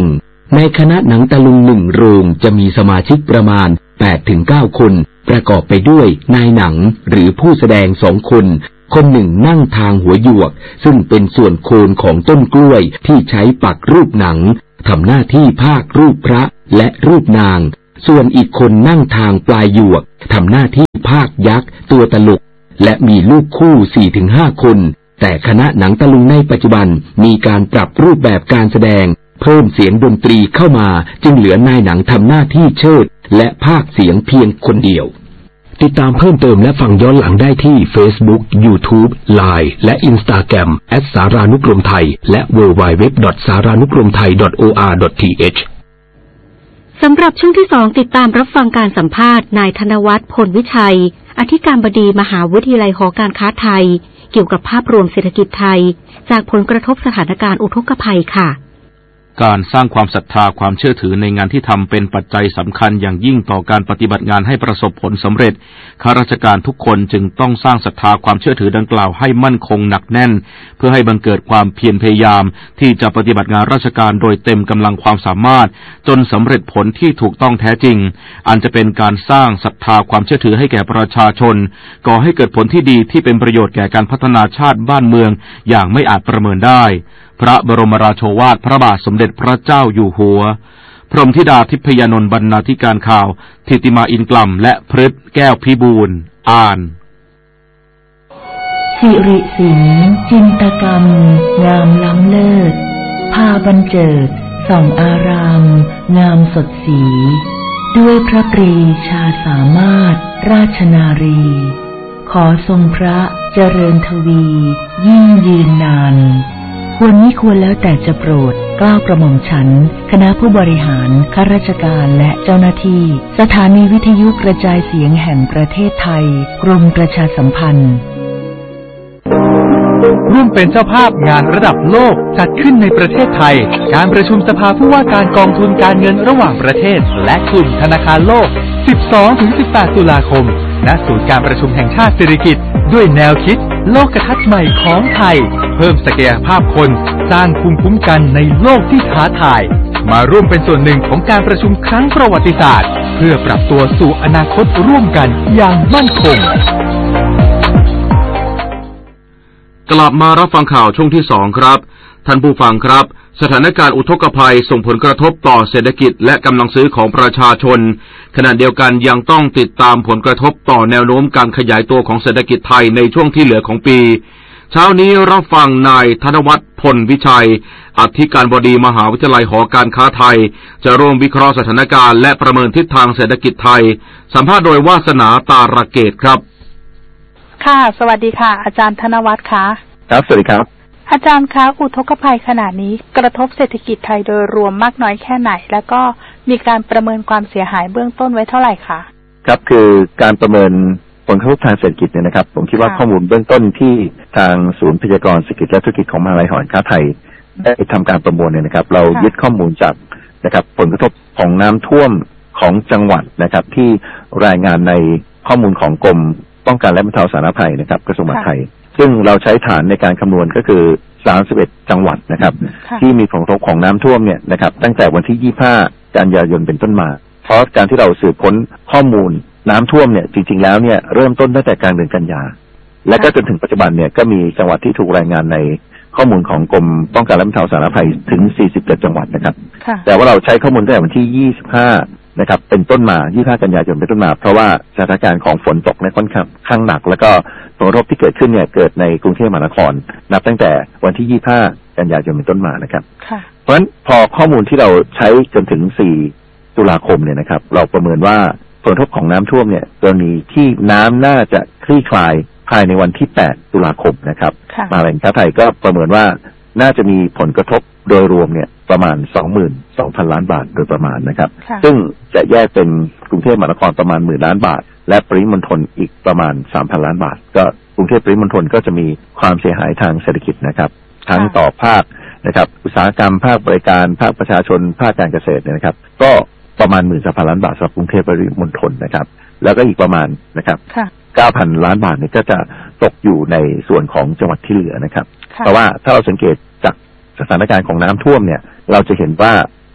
ในคณะหนังตะลุงหนึ่งโรงจะมีสมาชิกประมาณ แปดถึงเก้า คนประกอบไปด้วยนายหนังหรือผู้แสดงสองคนคนหนึ่งนั่งทางหัวหยวกซึ่งเป็นส่วนโคนของต้นกล้วยที่ใช้ปักรูปหนังทำหน้าที่พากรูปพระและรูปนางส่วนอีกคนนั่งทางปลายหยวกทำหน้าที่พากยักษ์ตัวตลกและมีลูกคู่ สี่ถึงห้า คนแต่คณะหนังตะลุงในปัจจุบันมีการปรับรูปแบบการแสดงเพิ่มเสียงดนตรีเข้ามาจึงเหลือนายหนังทำหน้าที่เชิดและพากเสียงเพียงคนเดียวติดตามเพิ่มเติมและฟังย้อนหลังได้ที่ Facebook YouTube ไลน์ และ Instagram แอท สารานุกรมไทยและ ดับเบิลยู ดับเบิลยู ดับเบิลยู ดอท สารานุกรมไทย ดอท โอ อาร์ ดอท ที เอชสำหรับช่วงที่สองติดตามรับฟังการสัมภาษณ์นายธนวัฒน์พลวิชัยอธิการบดีมหาวิทยาลัยหอการค้าไทยเกี่ยวกับภาพรวมเศรษฐกิจไทยจากผลกระทบสถานการณ์อุทกภัยค่ะการสร้างความศรัทธาความเชื่อถือในงานที่ทำเป็นปัจจัยสำคัญอย่างยิ่งต่อการปฏิบัติงานให้ประสบผลสำเร็จข้าราชการทุกคนจึงต้องสร้างศรัทธาความเชื่อถือดังกล่าวให้มั่นคงหนักแน่นเพื่อให้บังเกิดความเพียรพยายามที่จะปฏิบัติงานราชการโดยเต็มกำลังความสามารถจนสำเร็จผลที่ถูกต้องแท้จริงอันจะเป็นการสร้างศรัทธาความเชื่อถือให้แก่ประชาชนก่อให้เกิดผลที่ดีที่เป็นประโยชน์แก่การพัฒนาชาติบ้านเมืองอย่างไม่อาจประเมินได้พระบรมราโชวาทพระบาทสมเด็จพระเจ้าอยู่หัวพรหมธิดาทิพยานนท์บรรณาธิการข่าวธิติมาอินกล่ำและพฤทธิ์แก้วพิบูลอ่านสิริสินจินตกรรมงามล้ำเลิศพาบรรเจิดส่องอารามงามสดสีด้วยพระปรีชาสามารถราชนารีขอทรงพระเจริญทวียิ่งยืนนานควรมิควรแล้วแต่จะโปรดเกล้ากระหม่อมฉันคณะผู้บริหารข้าราชการและเจ้าหน้าที่สถานีวิทยุกระจายเสียงแห่งประเทศไทยกรมประชาสัมพันธ์ร่วมเป็นเจ้าภาพงานระดับโลกจัดขึ้นในประเทศไทยการประชุมสภาผู้ว่าการกองทุนการเงินระหว่างประเทศและกลุ่มธนาคารโลก สิบสองถึงสิบแปด ตุลาคมณศูนย์การประชุมแห่งชาติสิริกิติ์ด้วยแนวคิดโลกทัศน์ใหม่ของไทยเพิ่มศักยภาพคนสร้างภูมิคุ้มกันในโลกที่ท้าทายมาร่วมเป็นส่วนหนึ่งของการประชุมครั้งประวัติศาสตร์เพื่อปรับตัวสู่อนาคตร่วมกันอย่างมั่นคงกลับมารับฟังข่าวช่วงที่สองครับท่านผู้ฟังครับสถานการณ์อุทกภัยส่งผลกระทบต่อเศรษฐกิจและกำลังซื้อของประชาชนขณะเดียวกันยังต้องติดตามผลกระทบต่อแนวโน้มการขยายตัวของเศรษฐกิจไทยในช่วงที่เหลือของปีเช้านี้รับฟังนายธนวัฒน์พลวิชัยอธิการบดีมหาวิทยาลัยหอการค้าไทยจะร่วมวิเคราะห์สถานการณ์และประเมินทิศทางเศรษฐกิจไทยสัมภาษณ์โดยวาสนาตาระเกตครับค่ะสวัสดีค่ะอาจารย์ธนวัฒน์ค่ะครับสวัสดีครับอาจารย์คะอุทกภัยขณะนี้กระทบเศรษฐกิจไทยโดยรวมมากน้อยแค่ไหนแล้วก็มีการประเมินความเสียหายเบื้องต้นไว้เท่าไหร่คะครับคือการประเมินผลกระทบทางเศรษฐกิจเนี่ยนะครับผมคิดว่าข้อมูลเบื้องต้นที่ทางศูนย์พยากรณ์เศรษฐกิจและธุรกิจของมหาวิทยาลัยหอการค้าไทยได้ทำการประมวลเนี่ยนะครับเรายึดข้อมูลจากนะครับผลกระทบของน้ำท่วมของจังหวัดนะครับที่รายงานในข้อมูลของกรมป้องกันและบรรเทาสาธารณภัยนะครับกระทรวงมหาดไทยซึ่งเราใช้ฐานในการคำนวณก็คือสามสิบเอ็ดจังหวัดนะครับที่มีผลกระทบของน้ำท่วมเนี่ยนะครับตั้งแต่วันที่ยี่สิบห้ากันยายนเป็นต้นมาเพราะการที่เราสืบค้นข้อมูลน้ำท่วมเนี่ยจริงๆแล้วเนี่ยเริ่มต้นตั้งแต่กลางเดือนกันยาและก็จนถึงปัจจุบันเนี่ยก็มีจังหวัดที่ถูกรายงานในข้อมูลของกรมป้องกันและบรรเทาสาธารณภัยถึงสี่สิบเจ็ดจังหวัดนะครับแต่ว่าเราใช้ข้อมูลตั้งแต่วันที่ยี่สิบห้านะครับเป็นต้นมายี่สิบห้ากันยายนเป็นต้นมาเพราะว่าสถานการณ์ของฝนตกในค่อนข้างหนักแล้วก็ผลกระทบที่เกิดขึ้นเนี่ยเกิดในกรุงเทพมหานครนับตั้งแต่วันที่ยี่สิบห้ากันยายนเป็นต้นมานะครับเพราะฉะนั้นพอข้อมูลที่เราใช้จนถึงสี่ตุลาคมเนี่ยนะครับเราประเมินว่าผลกระทบของน้ำท่วมเนี่ยกรณีที่น้ำน่าจะคลี่คลายภายในวันที่แปดตุลาคมนะครับมหาวิทยาลัยหอการค้าไทยก็ประเมินว่าน่าจะมีผลกระทบโดยรวมเนี่ยประมาณ สองหมื่นสองพัน ล้านบาทโดยประมาณนะครับซึ่งจะแยกเป็นกรุงเทพมหานครประมาณหมื่นล้านบาทและปริมณฑลอีกประมาณ สามพัน ล้านบาทก็กรุงเทพปริมณฑลก็จะมีความเสียหายทางเศรษฐกิจนะครับทั้งต่อภาคนะครับอุตสาหกรรมภาคบริการภาคประชาชนภาคการเกษตรเนี่ยนะครับก็ประมาณ หนึ่งหมื่นสามพัน ล้านบาทสำหรับกรุงเทพปริมณฑลนะครับแล้วก็อีกประมาณนะครับเก้าพัน ล้านบาทเนี่ยก็จะตกอยู่ในส่วนของจังหวัดที่เหลือนะครับเพราะว่าถ้าเราสังเกตจากสถานการณ์ของน้ำท่วมเนี่ยเราจะเห็นว่า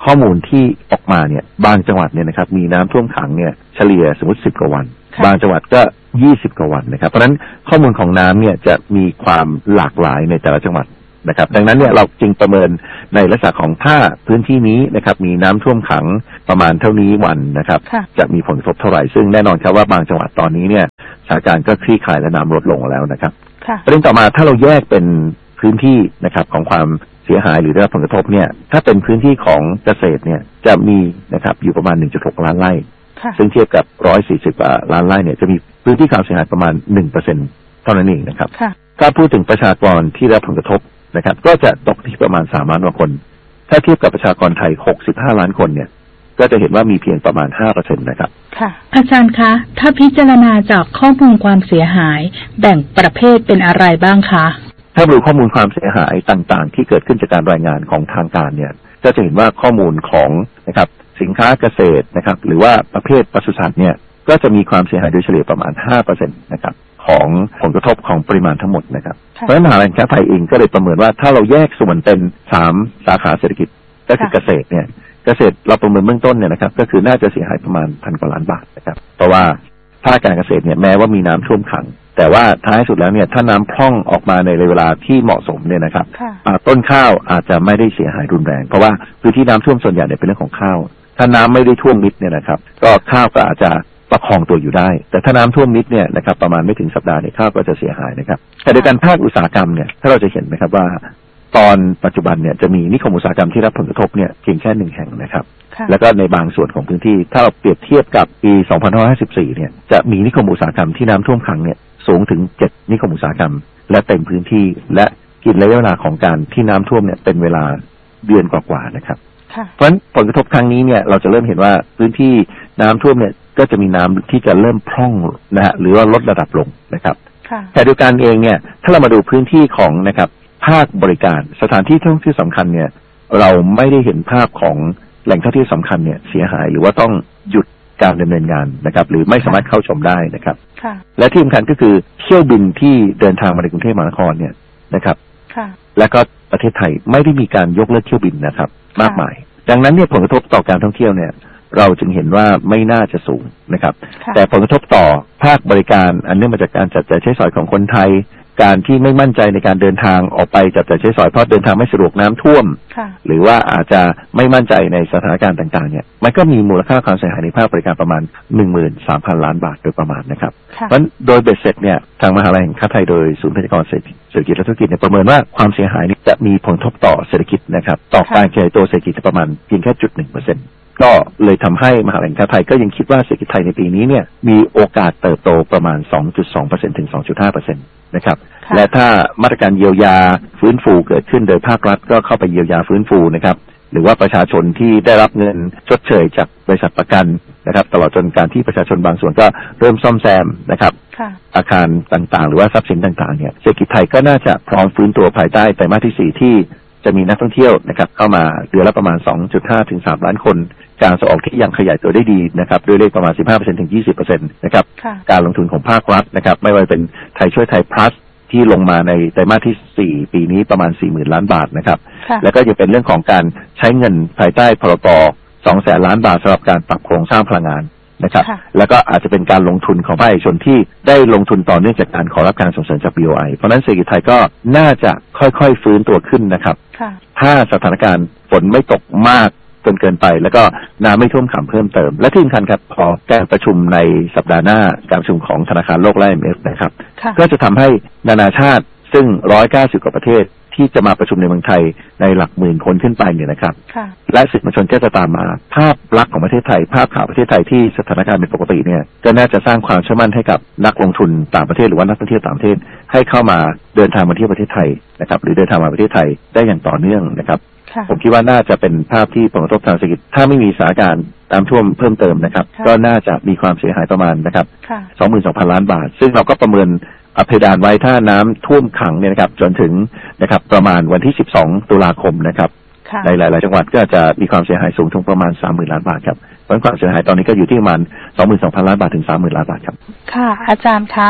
ข้อมูลที่ออกมาเนี่ยบางจังหวัดเนี่ยนะครับมีน้ำท่วมขังเนี่ยเฉลี่ยสมมติสิบกว่าวันบางจังหวัดก็ยี่สิบกว่าวันนะครับเพราะฉะนั้นข้อมูลของน้ำเนี่ยจะมีความหลากหลายในแต่ละจังหวัดนะครับดังนั้นเนี่ยเราจึงประเมินในลักษณะของถ้าพื้นที่นี้นะครับมีน้ำท่วมขังประมาณเท่านี้วันนะครับจะมีผลกระทบเท่าไหร่ซึ่งแน่นอนครับว่าบางจังหวัดตอนนี้เนี่ยสถานการณ์ก็คลี่คลายและน้ำลดลงแล้วนะครับประเด็นต่อมาถ้าเราแยกเป็นพื้นที่นะครับของความเสียหายหรือได้รับผลกระทบเนี่ยถ้าเป็นพื้นที่ของเกษตรเนี่ยจะมีนะครับอยู่ประมาณ หนึ่งจุดหก ล้านไร่ซึ่งเทียบกับหนึ่งร้อยสี่สิบล้านไร่เนี่ยจะมีพื้นที่ความเสียหายประมาณ หนึ่งเปอร์เซ็นต์ เท่านั้นเองนะครับถ้าพูดถึงประชากรที่ได้รับผลกระทบนะครับก็จะตกที่ประมาณสามล้านกว่าคนถ้าเทียบกับประชากรไทยหกสิบห้าล้านคนเนี่ยก็จะเห็นว่ามีเพียงประมาณ ห้าเปอร์เซ็นต์ นะครับค่ะอาจารย์คะถ้าพิจารณาจากข้อมูลความเสียหายแบ่งประเภทเป็นอะไรบ้างคะถ้าดูข้อมูลความเสียหายต่างๆที่เกิดขึ้นจากการรายงานของทางการเนี่ยก็จะเห็นว่าข้อมูลของนะครับสินค้าเกษตรนะครับหรือว่าประเภทปศุสัตว์เนี่ยก็จะมีความเสียหายโดยเฉลี่ยประมาณ ห้าเปอร์เซ็นต์ นะครับของผลกระทบของปริมาณทั้งหมดนะครับเพราะฉะนั้นมหาวิทยาลัยไทยเองก็เลยประเมินว่าถ้าเราแยกส่วนเป็นสามสาขาเศรษฐกิจก็คือเกษตรเนี่ยเกษตรเราประเมินเบื้องต้นเนี่ยนะครับก็คือน่าจะเสียหายประมาณพันกว่าล้านบาทนะครับเพราะว่าภาคการเกษตรเนี่ยแม้ว่ามีน้ำท่วมขังแต่ว่าท้ายสุดแล้วเนี่ยถ้าน้ำพร่องออกมาในเวลาที่เหมาะสมเนี่ยนะครับต้นข้าวอาจจะไม่ได้เสียหายรุนแรงเพราะว่าพื้นที่น้ำท่วมส่วนใหญ่เนี่ยเป็นเรื่องของข้าวถ้าน้ำไม่ได้ท่วมมิดเนี่ยนะครับก็ข้าวก็อาจจะประคองตัวอยู่ได้แต่ถ้าน้ำท่วมมิดเนี่ยนะครับประมาณไม่ถึงสัปดาห์เนี่ยข้าวก็จะเสียหายนะครับแต่ในการภาคอุตสาหกรรมเนี่ยถ้าเราจะเห็นนะครับว่าตอนปัจจุบันเนี่ยจะมีนิคมอุตสาหกรรมที่รับผลกระทบเนี่ยเพียงแค่หนึ่งแห่งนะครับแล้วก็ในบางส่วนของพื้นที่ถ้าเราเปรียบเทียบกับปีสองพันห้าร้อยห้าสิบสี่เนี่ยจะมีนิคมอุตสาหกรรมที่น้ำท่วมขังเนี่ยสูงถึงเจ็ดนิคมอุตสาหกรรมและเต็มพื้นที่และกินระยะเวลาของการที่น้ำท่วมเนี่ยเป็นเวลาเดือนกว่าๆนะครับเพราะฉะนั้นผลกระทบครั้งนี้เนี่ยเราจะเริ่มเห็นว่าพื้นที่น้ำท่วมเนี่ยก็จะมีน้ำที่จะเริ่มพร่องนะฮะหรือว่าลดระดับลงนะครับแต่โดยการเองเนี่ยถ้าเรามาดูพื้นที่ของนะครับภาคบริการสถานที่ท่องเที่ยวสำคัญเนี่ยเราไม่ได้เห็นภาพของแหล่งท่องเที่ยวสำคัญเนี่ยเสียหายหรือว่าต้องหยุดการดำเนินงานนะครับหรือไม่สามารถเข้าชมได้นะครับและที่สำคัญก็คือเที่ยวบินที่เดินทางมาในกรุงเทพมหานครเนี่ยนะครับและก็ประเทศไทยไม่ได้มีการยกเลิกเที่ยวบินนะครับมากมายดังนั้นเนี่ยผลกระทบต่อการท่องเที่ยวเนี่ยเราจึงเห็นว่าไม่น่าจะสูงนะครับแต่ผลกระทบต่อภาคบริการอันเนื่องมาจากการจับจ่ายใช้สอยของคนไทยการที่ไม่มั่นใจในการเดินทางออกไปจับจ่ายใช้สอยเพราะเดินทางไม่สะดวกน้ำท่วมหรือว่าอาจจะไม่มั่นใจในสถานการณ์ต่างๆเนี่ยมันก็มีมูลค่าความเสียหายในภาคบริการประมาณ หนึ่งหมื่นสามพัน ล้านบาทโดยประมาณนะครับเพราะฉะนั้นโดยเบ็ดเสร็จเนี่ยทางมหาวิทยาลัยแห่งไทยโดยศูนย์พยากรณ์เศรษฐกิจและธุรกิจเนี่ยประเมินว่าความเสียหายนี้จะมีผลกระทบต่อเศรษฐกิจนะครับต่อการขยายตัวเศรษฐกิจประมาณเพียงแค่ จุดหนึ่งเปอร์เซ็นต์ก็เลยทำให้มหาวิทยาลัยแห่งไทยก็ยังคิดว่าเศรษฐกิจไทยในปีนี้เนี่ยมีโอกาสเติบโตประมาณ สองจุดสองเปอร์เซ็นต์ ถึง สองจุดห้าเปอร์เซ็นต์ นะครับและถ้ามาตรการเยียวยาฟื้นฟูเกิดขึ้นโดยภาครัฐก็เข้าไปเยียวยาฟื้นฟูนะครับหรือว่าประชาชนที่ได้รับเงินชดเชยจากบริษัทประกันนะครับตลอดจนการที่ประชาชนบางส่วนก็เริ่มซ่อมแซมนะครับอาคารต่างๆหรือว่าทรัพย์สินต่างๆเนี่ยเศรษฐกิจไทยก็น่าจะพร้อมฟื้นตัวภายใต้ไตรมาสที่สี่ที่จะมีนักท่องเที่ยวนะครับเข้ามาเดือนละประมาณ สองจุดห้า ถึง สาม ล้านคนการส่งออกที่ยังขยายตัวได้ดีนะครับด้วยเลขประมาณ สิบห้าเปอร์เซ็นต์ ถึง ยี่สิบเปอร์เซ็นต์ นะครับการลงทุนของภาครัฐนะครับไม่ว่าเป็นไทยช่วยไทย plus ที่ลงมาในไตรมาสที่สี่ปีนี้ประมาณ สี่หมื่น ล้านบาทนะครับแล้วก็จะเป็นเรื่องของการใช้เงินภายใต้พรก สองแสน ล้านบาทสำหรับการปรับโครงสร้างพลังงานนะครับแล้วก็อาจจะเป็นการลงทุนของภาคเอกชนที่ได้ลงทุนต่อเนื่องจากการขอรับการส่งเสริมจาก บี โอ ไอ เพราะนั้นเศรษฐกิจไทยก็น่าจะค่อยๆฟื้นตัวขึ้นนะครับถ้าสถานการณ์ฝนไม่ตกมากจนเกินไปแล้วก็น้ำไม่ท่วมขังเพิ่มเติมและที่สำคัญครับพอการประชุมในสัปดาห์หน้าการประชุมของธนาคารโลกและ ไอ เอ็ม เอฟ นะครับก็จะทำให้นานาชาติซึ่งหนึ่งร้อยเก้าสิบกว่าประเทศที่จะมาประชุมในเมืองไทยในหลักหมื่นคนขึ้นไปเนี่ยนะครับและสื่อมวลชนก็จะตามมาภาพลักษณ์ของประเทศไทยภาพข่าวประเทศไทยที่สถานการณ์เป็นปกติเนี่ยก็น่าจะสร้างความเชื่อมั่นให้กับนักลงทุนต่างประเทศหรือว่านักท่องเที่ยวต่างประเทศให้เข้ามาเดินทางมาเที่ยวประเทศไทยนะครับหรือเดินทางมาประเทศไทยได้อย่างต่อเนื่องนะครับผมคิดว่าน่าจะเป็นภาพที่ผลกระทบทางเศรษฐกิจถ้าไม่มีสถานการณ์น้ำท่วมเพิ่มเติมนะครับก็น่าจะมีความเสียหายประมาณนะครับ สองหมื่นสองพัน ล้านบาทซึ่งเราก็ประเมินเพดานไว้ถ้าน้ำท่วมขังเนี่ยนะครับจนถึงนะครับประมาณวันที่สิบสองตุลาคมนะครับในหลายๆจังหวัดก็จะมีความเสียหายสูงถึงประมาณ สามหมื่น ล้านบาทครับเพราะความเสียหายตอนนี้ก็อยู่ที่ประมาณ สองหมื่นสองพัน ล้านบาทถึง สามหมื่น ล้านบาทครับค่ะอาจารย์คะ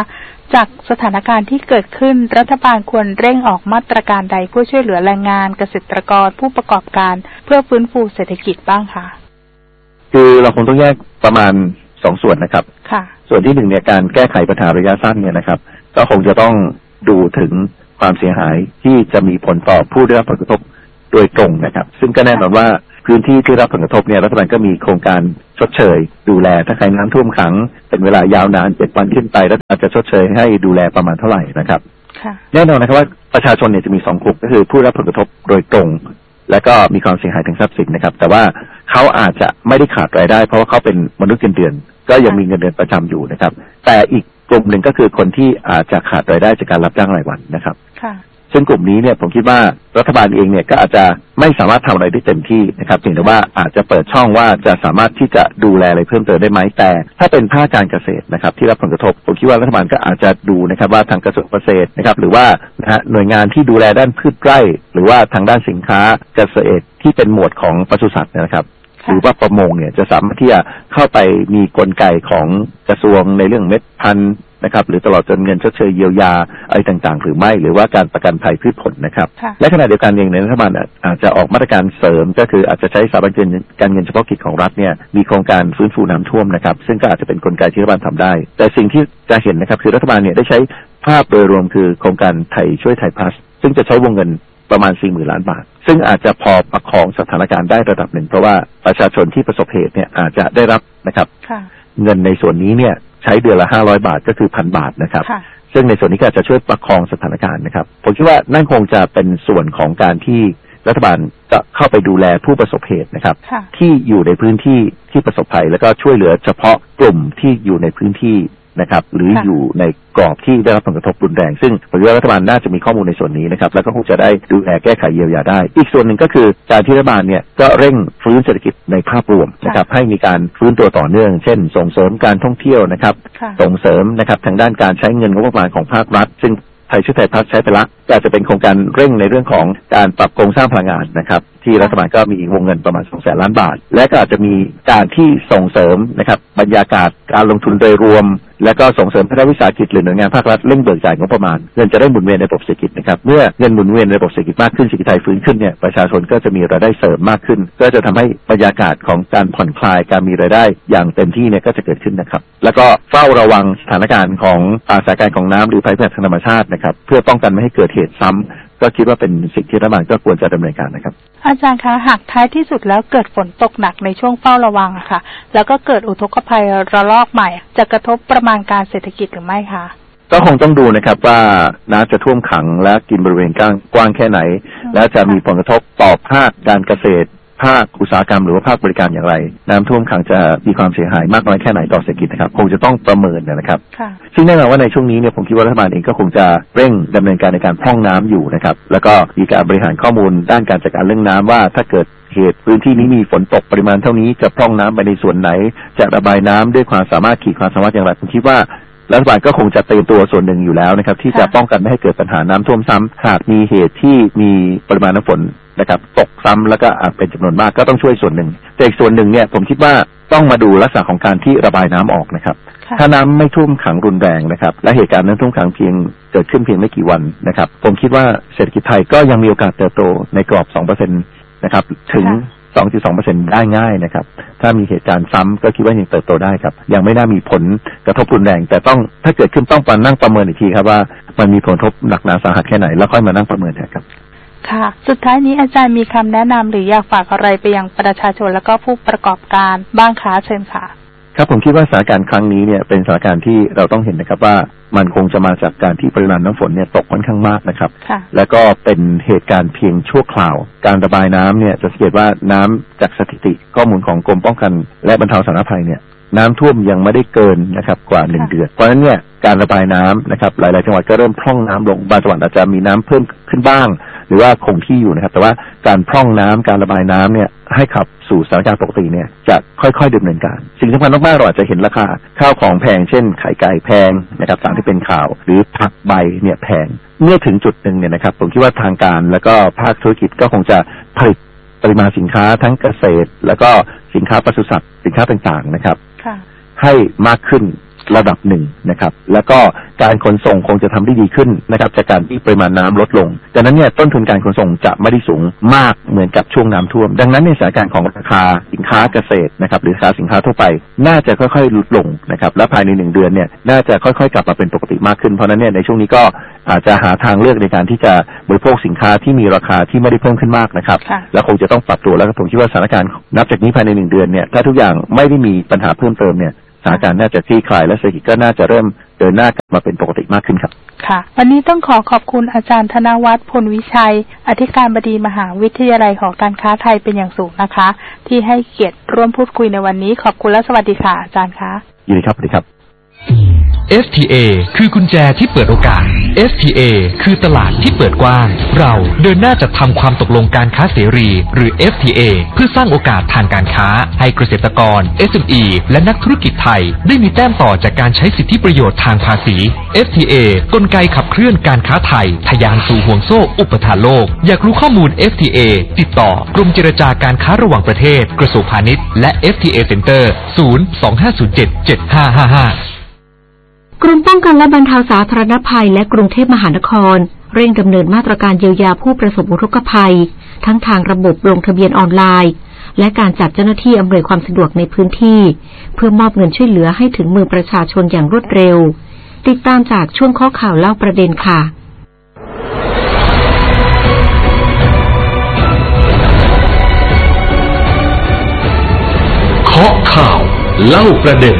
จากสถานการณ์ที่เกิดขึ้นรัฐบาลควรเร่งออกมาตรการใดเพื่อช่วยเหลือแรงงานเกษตรกรผู้ประกอบการเพื่อฟื้นฟูเศรษฐกิจบ้างคะคือเราคงต้องแยกประมาณสองส่วนนะครับค่ะส่วนที่หนึ่งเนี่ยการแก้ไขปัญหาระยะสั้นเนี่ยนะครับก็คงจะต้องดูถึงความเสียหายที่จะมีผลต่อผู้ได้รับผลกระทบโดยตรงนะครับซึ่งก็แน่นอนว่าพื้นที่ที่รับผลกระทบเนี่ยรัฐบาลก็มีโครงการชดเชยดูแลถ้าใครน้ำท่วมขังเป็นเวลายาวนานเจ็ดวันขึ้นไปรัฐบาลจะชดเชยให้ดูแลประมาณเท่าไหร่นะครับแน่นอนนะครับว่าประชาชนเนี่ยจะมีสองกลุ่มก็คือผู้รับผลกระทบโดยตรงและก็มีความเสียหายทางทรัพย์สินนะครับแต่ว่าเขาอาจจะไม่ได้ขาดรายได้เพราะว่าเขาเป็นมนุษย์เงินเดือนก็ยังมีเงินเดือนประจำอยู่นะครับแต่อีกกลุ่มหนึ่งก็คือคนที่อาจจะขาดรายได้จากการรับจ้างรายวันนะครับซึ่งกลุ่มนี้เนี่ยผมคิดว่ารัฐบาลเองเนี่ยก็อาจจะไม่สามารถทำอะไรได้เต็มที่นะครับเพียงแต่ว่าอาจจะเปิดช่องว่าจะสามารถที่จะดูแลอะไรเพิ่มเติมได้ไหมแต่ถ้าเป็นภาคการเกษตรนะครับที่รับผลกระทบผมคิดว่ารัฐบาลก็อาจจะดูนะครับว่าทางกระทรวงเกษตรนะครับหรือว่านะฮะหน่วยงานที่ดูแลด้านพืชไร่หรือว่าทางด้านสินค้าเกษตรที่เป็นหมวดของปศุสัตว์นะครับหรือว่าประมงเนี่ยจะสามารถที่จะเข้าไปมีกลไกของกระทรวงในเรื่องเม็ดพันธุ์นะครับหรือตลอดจนเงินชดเชยเยียวยาอะไรต่างๆหรือไม่หรือว่าการประกันภัยพืชผลนะครับและขณะเดียวกันเองในรัฐบาลอาจจะออกมาตรการเสริมก็คืออาจจะใช้สถาบันการเงินเฉพาะกิจของรัฐเนี่ยมีโครงการฟื้นฟูน้ำท่วมนะครับซึ่งก็อาจจะเป็นกลไกที่รัฐบาลทำได้แต่สิ่งที่จะเห็นนะครับคือรัฐบาลเนี่ยได้ใช้ภาพโดยรวมคือโครงการไทยช่วยไทยพลัสซึ่งจะใช้วงเงินประมาณ สี่หมื่น ล้านบาทซึ่งอาจจะพอประคองสถานการณ์ได้ระดับหนึ่งเพราะว่าประชาชนที่ประสบเหตุเนี่ยอาจจะได้รับนะครับเงินในส่วนนี้เนี่ยใช้เดือนละห้าร้อยบาทก็คือ หนึ่งพัน บาทนะครับซึ่งในส่วนนี้ก็จะช่วยประคองสถานการณ์นะครับผมคิดว่านั่นคงจะเป็นส่วนของการที่รัฐบาลจะเข้าไปดูแลผู้ประสบเหตุนะครับที่อยู่ในพื้นที่ที่ประสบภัยแล้วก็ช่วยเหลือเฉพาะกลุ่มที่อยู่ในพื้นที่นะครับหรืออยู่ในกรอบที่ได้รับผลกระทบรุนแรงซึ่งผมว่ารัฐบาลน่าจะมีข้อมูลในส่วนนี้นะครับแล้วก็คงจะได้ดูแลแก้ไขเยียวยาได้อีกส่วนหนึ่งก็คือการที่รัฐบาลเนี่ยก็เร่งฟื้นเศรษฐกิจในภาพรวมนะครับให้มีการฟื้นตัวต่อเนื่องเช่นส่งเสริมการท่องเที่ยวนะครับส่งเสริมนะครับทางด้านการใช้เงินงบประมาณของภาครัฐซึ่งไทยช่วยไทยพลัสใช้ไปละก็อาจจะเป็นโครงการเร่งในเรื่องของการปรับโครงสร้างพลังงานนะครับที่รัฐบาลก็มีวงเงินประมาณ สองแสน ล้านบาทและก็อาจจะมีการที่ส่งเสริมนะครับบรรยากาศการลงทุนโดยรวมและก็ส่งเสริมภาควิสาหกิจหรือหน่วยงานภาครัฐเร่งเบิกจ่ายงบประมาณเงินจะได้หมุนเวียนในระบบเศรษฐกิจนะครับเมื่อเงินหมุนเวียนในระบบเศรษฐกิจมากขึ้นเศรษฐกิจไทยฟื้นขึ้นเนี่ยประชาชนก็จะมีรายได้เสริมมากขึ้นก็จะทำให้บรรยากาศของการผ่อนคลายการมีรายได้อย่างเต็มที่เนี่ยก็จะเกิดขึ้นนะครับแล้วก็เฝ้าระวังสถานการณ์ของสถานการณ์ของน้ำหรือภัยพิบัติทางธรรมชาตินะครับเพื่อป้องกันไม่ให้เกิดเหตุซ้ำก็คิดว่าเป็นสิ่งที่รัฐบาลก็ควรจะดำเนินการนะครับอาจารย์คะหากท้ายที่สุดแล้วเกิดฝนตกหนักในช่วงเฝ้าระวังอะค่ะแล้วก็เกิดอุทกภัยระลอกใหม่จะกระทบประมาณการเศรษฐกิจหรือไม่คะก็คงต้องดูนะครับว่าน้ำจะท่วมขังและกินบริเวณกว้างแค่ไหนและจะมีผลกระทบต่อภาคการเกษตรภาคอุตสาหกรรมหรือว่าภาคบริการอย่างไรน้ำท่วมขังจะมีความเสียหายมากน้อยแค่ไหนต่อเศรษฐกิจนะครับคงจะต้องประเมินนะครับซึ่งแน่นอนว่าในช่วงนี้เนี่ยผมคิดว่ารัฐบาลเองก็คงจะเร่งดำเนินการในการพร่องน้ำอยู่นะครับแล้วก็มีการบริหารข้อมูลด้านการจัดการเรื่องน้ำว่าถ้าเกิดเหตุพื้นที่นี้มีฝนตกปริมาณเท่านี้จะพร่องน้ำไปในส่วนไหนจะระบายน้ำด้วยความสามารถขีดความสามารถอย่างไรผมคิดว่ารัฐบาลก็คงจะเตรียมตัวส่วนหนึ่งอยู่แล้วนะครับที่จะป้องกันไม่ให้เกิดปัญหาน้ำท่วมซ้ำหากมีเหตุที่มีปริมาณน้ำฝนนะครับตกซ้ำแล้วก็อาจเป็นจำนวนมากก็ต้องช่วยส่วนหนึ่งแต่อีกส่วนหนึ่งเนี่ยผมคิดว่าต้องมาดูลักษณะของการที่ระบายน้ำออกนะครับถ้าน้ำไม่ท่วมขังรุนแรงนะครับและเหตุการณ์นั้นท่วมขังเพียงเกิดขึ้นเพียงไม่กี่วันนะครับผมคิดว่าเศรษฐกิจไทยก็ยังมีโอกาสเติบโตในกรอบ สองเปอร์เซ็นต์ นะครับถึง สองจุดสองเปอร์เซ็นต์ ได้ง่ายนะครับถ้ามีเหตุการณ์ซ้ำก็คิดว่ายังเติบโตได้ครับยังไม่น่ามีผลกระทบรุนแรงแต่ต้องถ้าเกิดขึ้นต้องมานั่งประเมินอีกทีครับว่ามันมีผลกระทบหนักหนาสาหัสแค่ไหนแล้วค่อยมานั่งประเมินครับค่ะสุดท้ายนี้อาจารย์มีคำแนะนำหรืออยากฝากอะไรไปยังประชาชนแล้วก็ผู้ประกอบการบ้างคะเชิญค่ะครับผมคิดว่าสถานการณ์ครั้งนี้เนี่ยเป็นสถานการณ์ที่เราต้องเห็นนะครับว่ามันคงจะมาจากการที่ปริมาณน้ำฝนเนี่ยตกค่อนข้างมากนะครับแล้วก็เป็นเหตุการณ์เพียงชั่วคราวการระบายน้ำเนี่ยจะสังเกตว่าน้ำจากสถิติข้อมูลของกรมป้องกันและบรรเทาสาธารณภัยเนี่ยน้ำท่วมยังไม่ได้เกินนะครับกว่าหนึ่งเดือนเพราะฉะนั้นเนี่ยการระบายน้ำนะครับหลายๆจังหวัดก็เริ่มพร่องน้ำลงบางจังหวัดอาจจะมีน้ำเพิ่มขึ้นบ้างหรือว่าคงที่อยู่นะครับแต่ว่าการพร่องน้ำการระบายน้ำเนี่ยให้ขับสู่สถานการณ์ปกติเนี่ยจะค่อยๆดำเนินการสิ่งสำคัญมากๆเราอาจจะเห็นราคาข้าวของแพงเช่นไข่ไก่แพงนะครับตามที่เป็นข่าวหรือผักใบเนี่ยแพงเมื่อถึงจุดหนึ่งเนี่ยนะครับผมคิดว่าทางการแล้วก็ภาคธุรกิจก็คงจะผลิตปริมาณสินค้าทั้งเกษตรแล้วก็สินค้าปศุสัตว์สินค้าต่างๆนะครับให้มากขึ้นระดับหนึ่งนะครับแล้วก็การขนส่งคงจะทำได้ดีขึ้นนะครับจากการที่ปริมาณน้ำลดลงดังนั้นเนี่ยต้นทุนการขนส่งจะไม่ได้สูงมากเหมือนกับช่วงน้ำท่วมดังนั้นในสถานการณ์ของราคาสินค้าเกษตรนะครับหรือราคาสินค้าทั่วไปน่าจะค่อยๆลดลงนะครับและภายในหนึ่งเดือนเนี่ยน่าจะค่อยๆกลับมาเป็นปกติมากขึ้นเพราะนั้นเนี่ยในช่วงนี้ก็อาจจะหาทางเลือกในการที่จะบริโภคสินค้าที่มีราคาที่ไม่ได้เพิ่มขึ้นมากนะครับและคงจะต้องปรับตัวแล้วผมคิดว่าสถานการณ์นับจากนี้ภายในหนึ่งเดือนเนี่ยถ้าทุกอย่างไม่ได้มีปัญหาเพิ่มเติมเนี่ยสถานการณ์น่าจะคลี่คลายและเศรษฐกิจก็น่าจะเริ่มเดินหน้ากลับมาเป็นปกติมากขึ้นครับค่ะวันนี้ต้องขอขอบคุณอาจารย์ธนวัฒน์พลวิชัยอธิการบดีมหาวิทยาลัยหอการค้าไทยเป็นอย่างสูงนะคะที่ให้เกียรติร่วมพูดคุยในวันนี้ขอบคุณและสวัสดีค่ะอาจารย์คะยินดีครับสวัสดีครับเอฟ ที เอ คือกุญแจที่เปิดโอกาส เอฟ ที เอ คือตลาดที่เปิดกว้างเราเดินหน้าจัดทำความตกลงการค้าเสรีหรือ เอฟ ที เอ เพื่อสร้างโอกาสทางการค้าให้เกษตรกร เอส เอ็ม อี และนักธุรกิจไทยได้มีแต้มต่อจากการใช้สิทธิประโยชน์ทางภาษี เอฟ ที เอ กลไกขับเคลื่อนการค้าไทยทะยานสู่ห่วงโซ่อุปทานโลกอยากรู้ข้อมูล เอฟ ที เอ ติดต่อกรมเจรจาการค้าระหว่างประเทศกระทรวงพาณิชย์และ เอฟ ที เอ Center ศูนย์ สอง ห้า ศูนย์ เจ็ด เจ็ด ห้า ห้า ห้ากรมป้องกันและบรรเทาสาธารณภัยและกรุงเทพมหานครเร่งดำเนินมาตรการเยียวยาผู้ประสบอุทกภัยทั้งทางระบบลงทะเบียนออนไลน์และการจัดเจ้าหน้าที่อำนวยความสะดวกในพื้นที่เพื่อมอบเงินช่วยเหลือให้ถึงมือประชาชนอย่างรวดเร็วติดตามจากช่วงข้อข่าวเล่าประเด็นค่ะข้อข่าวเล่าประเด็น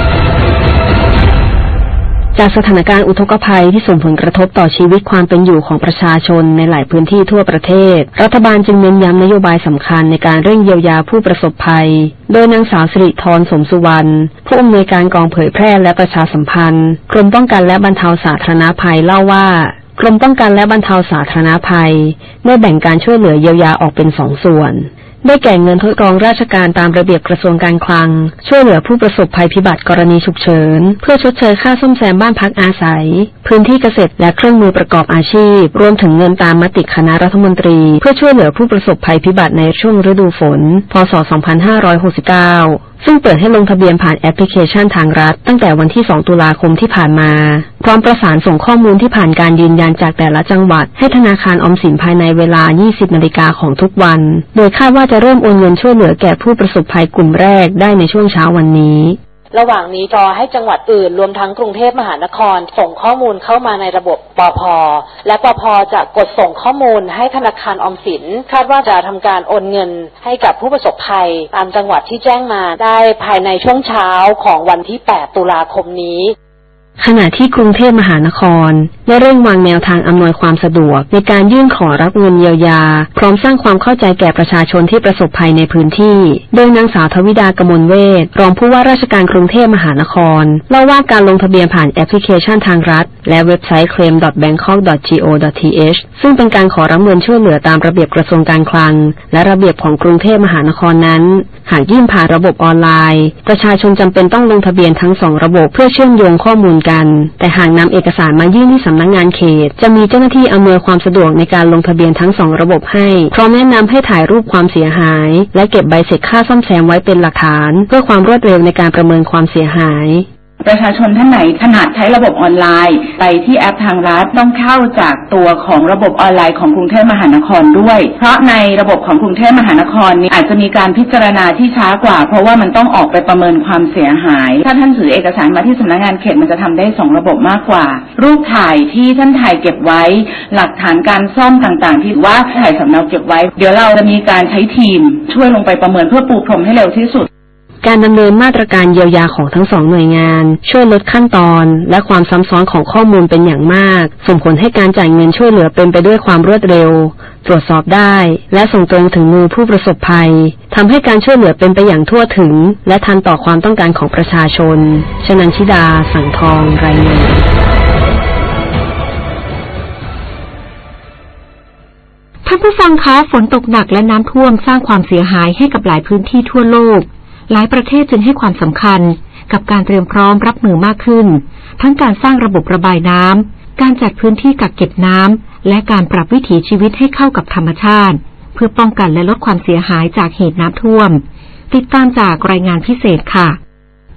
จากสถานการณ์อุทกภัยที่ส่งผลกระทบต่อชีวิตความเป็นอยู่ของประชาชนในหลายพื้นที่ทั่วประเทศรัฐบาลจึงเน้นย้ำนโยบายสำคัญในการเร่งเยียวยาผู้ประสบภัยโดยนางสาวสิริธรสมสุวรรณผู้อำนวยการกองเผยแพร่และประชาสัมพันธ์กรมป้องกันและบรรเทาสาธารณภัยเล่าว่ากรมป้องกันและบรรเทาสาธารณภัยได้แบ่งการช่วยเหลือเยียวยาออกเป็นสองส่วนได้แก่เงินทดลองราชการตามระเบียบกระทรวงการคลังช่วยเหลือผู้ประสบภัยพิบัติกรณีฉุกเฉินเพื่อชดเชยค่าซ่อมแซมบ้านพักอาศัยพื้นที่เกษตรและเครื่องมือประกอบอาชีพรวมถึงเงินตามมติคณะรัฐมนตรีเพื่อช่วยเหลือผู้ประสบภัยพิบัติในช่วงฤดูฝนพ.ศ. สองพันห้าร้อยหกสิบเก้าซึ่งเปิดให้ลงทะเบียนผ่านแอปพลิเคชันทางรัฐตั้งแต่วันที่สองตุลาคมที่ผ่านมาพร้อมประสานส่งข้อมูลที่ผ่านการยืนยันจากแต่ละจังหวัดให้ธนาคารออมสินภายในเวลา ยี่สิบนาฬิกาของทุกวันโดยคาดว่าจะเริ่มโอนเงินช่วยเหลือแก่ผู้ประสบภัยกลุ่มแรกได้ในช่วงเช้าวันนี้ระหว่างนี้รอให้จังหวัดอื่นรวมทั้งกรุงเทพมหานครส่งข้อมูลเข้ามาในระบบปภ.และปภ.จะกดส่งข้อมูลให้ธนาคารออมสินคาดว่าจะทำการโอนเงินให้กับผู้ประสบภัยตามจังหวัดที่แจ้งมาได้ภายในช่วงเช้าของวันที่แปดตุลาคมนี้ขณะที่กรุงเทพมหานครได้เร่งวางแนวทางอำนวยความสะดวกในการยื่นขอรับเงินเยียวยาพร้อมสร้างความเข้าใจแก่ประชาชนที่ประสบภัยในพื้นที่โดยนางสาวทวิดากมลเวชรองผู้ว่าราชการกรุงเทพมหานครเล่าว่าการลงทะเบียนผ่านแอปพลิเคชันทางรัฐและเว็บไซต์ เคลม ดอท แบงคอก ดอท จี โอ ดอท ที เอช ซึ่งเป็นการขอรับเงินช่วยเหลือตามระเบียบกระทรวงการคลังและระเบียบของกรุงเทพมหานครนั้นหากยื่นผ่านระบบออนไลน์ประชาชนจำเป็นต้องลงทะเบียนทั้งสองระบบเพื่อเชื่อมโยงข้อมูลกันแต่หากนำเอกสารมายื่นที่สำนักงานเขตจะมีเจ้าหน้าที่อำนวยความสะดวกในการลงทะเบียนทั้งสองระบบให้พร้อมแนะนำให้ถ่ายรูปความเสียหายและเก็บใบเสร็จค่าซ่อมแซมไว้เป็นหลักฐานเพื่อความรวดเร็วในการประเมินความเสียหายประชาชนท่านไหนถนัดใช้ระบบออนไลน์ไปที่แอปทางรัฐต้องเข้าจากตัวของระบบออนไลน์ของกรุงเทพมหานครด้วยเพราะในระบบของกรุงเทพมหานครนี้อาจจะมีการพิจารณาที่ช้ากว่าเพราะว่ามันต้องออกไปประเมินความเสียหายถ้าท่านถือเอกสารมาที่สำนักงานเขตมันจะทำได้สองระบบมากกว่ารูปถ่ายที่ท่านถ่ายเก็บไว้หลักฐานการซ่อมต่างๆที่ว่าถ่ายสำเนาเก็บไว้เดี๋ยวเราจะมีการใช้ทีมช่วยลงไปประเมินเพื่อปูพรมให้เร็วที่สุดการดำเนินมาตรการเยียวยาของทั้งสองหน่วยงานช่วยลดขั้นตอนและความซ้ำซ้อนของข้อมูลเป็นอย่างมากส่งผลให้การจ่ายเงินช่วยเหลือเป็นไปด้วยความรวดเร็วตรวจสอบได้และส่งตรงถึงมือผู้ประสบภัยทำให้การช่วยเหลือเป็นไปอย่างทั่วถึงและทันต่อความต้องการของประชาชนชนันชิดาสังทองรายงานท่านผู้ฟังคะฝนตกหนักและน้ำท่วมสร้างความเสียหายให้กับหลายพื้นที่ทั่วโลกหลายประเทศจึงให้ความสำคัญกับการเตรียมพร้อมรับมือมากขึ้นทั้งการสร้างระบบระบายน้ำการจัดพื้นที่กักเก็บน้ำและการปรับวิถีชีวิตให้เข้ากับธรรมชาติเพื่อป้องกันและลดความเสียหายจากเหตุน้ำท่วมติดตามจากรายงานพิเศษค่ะ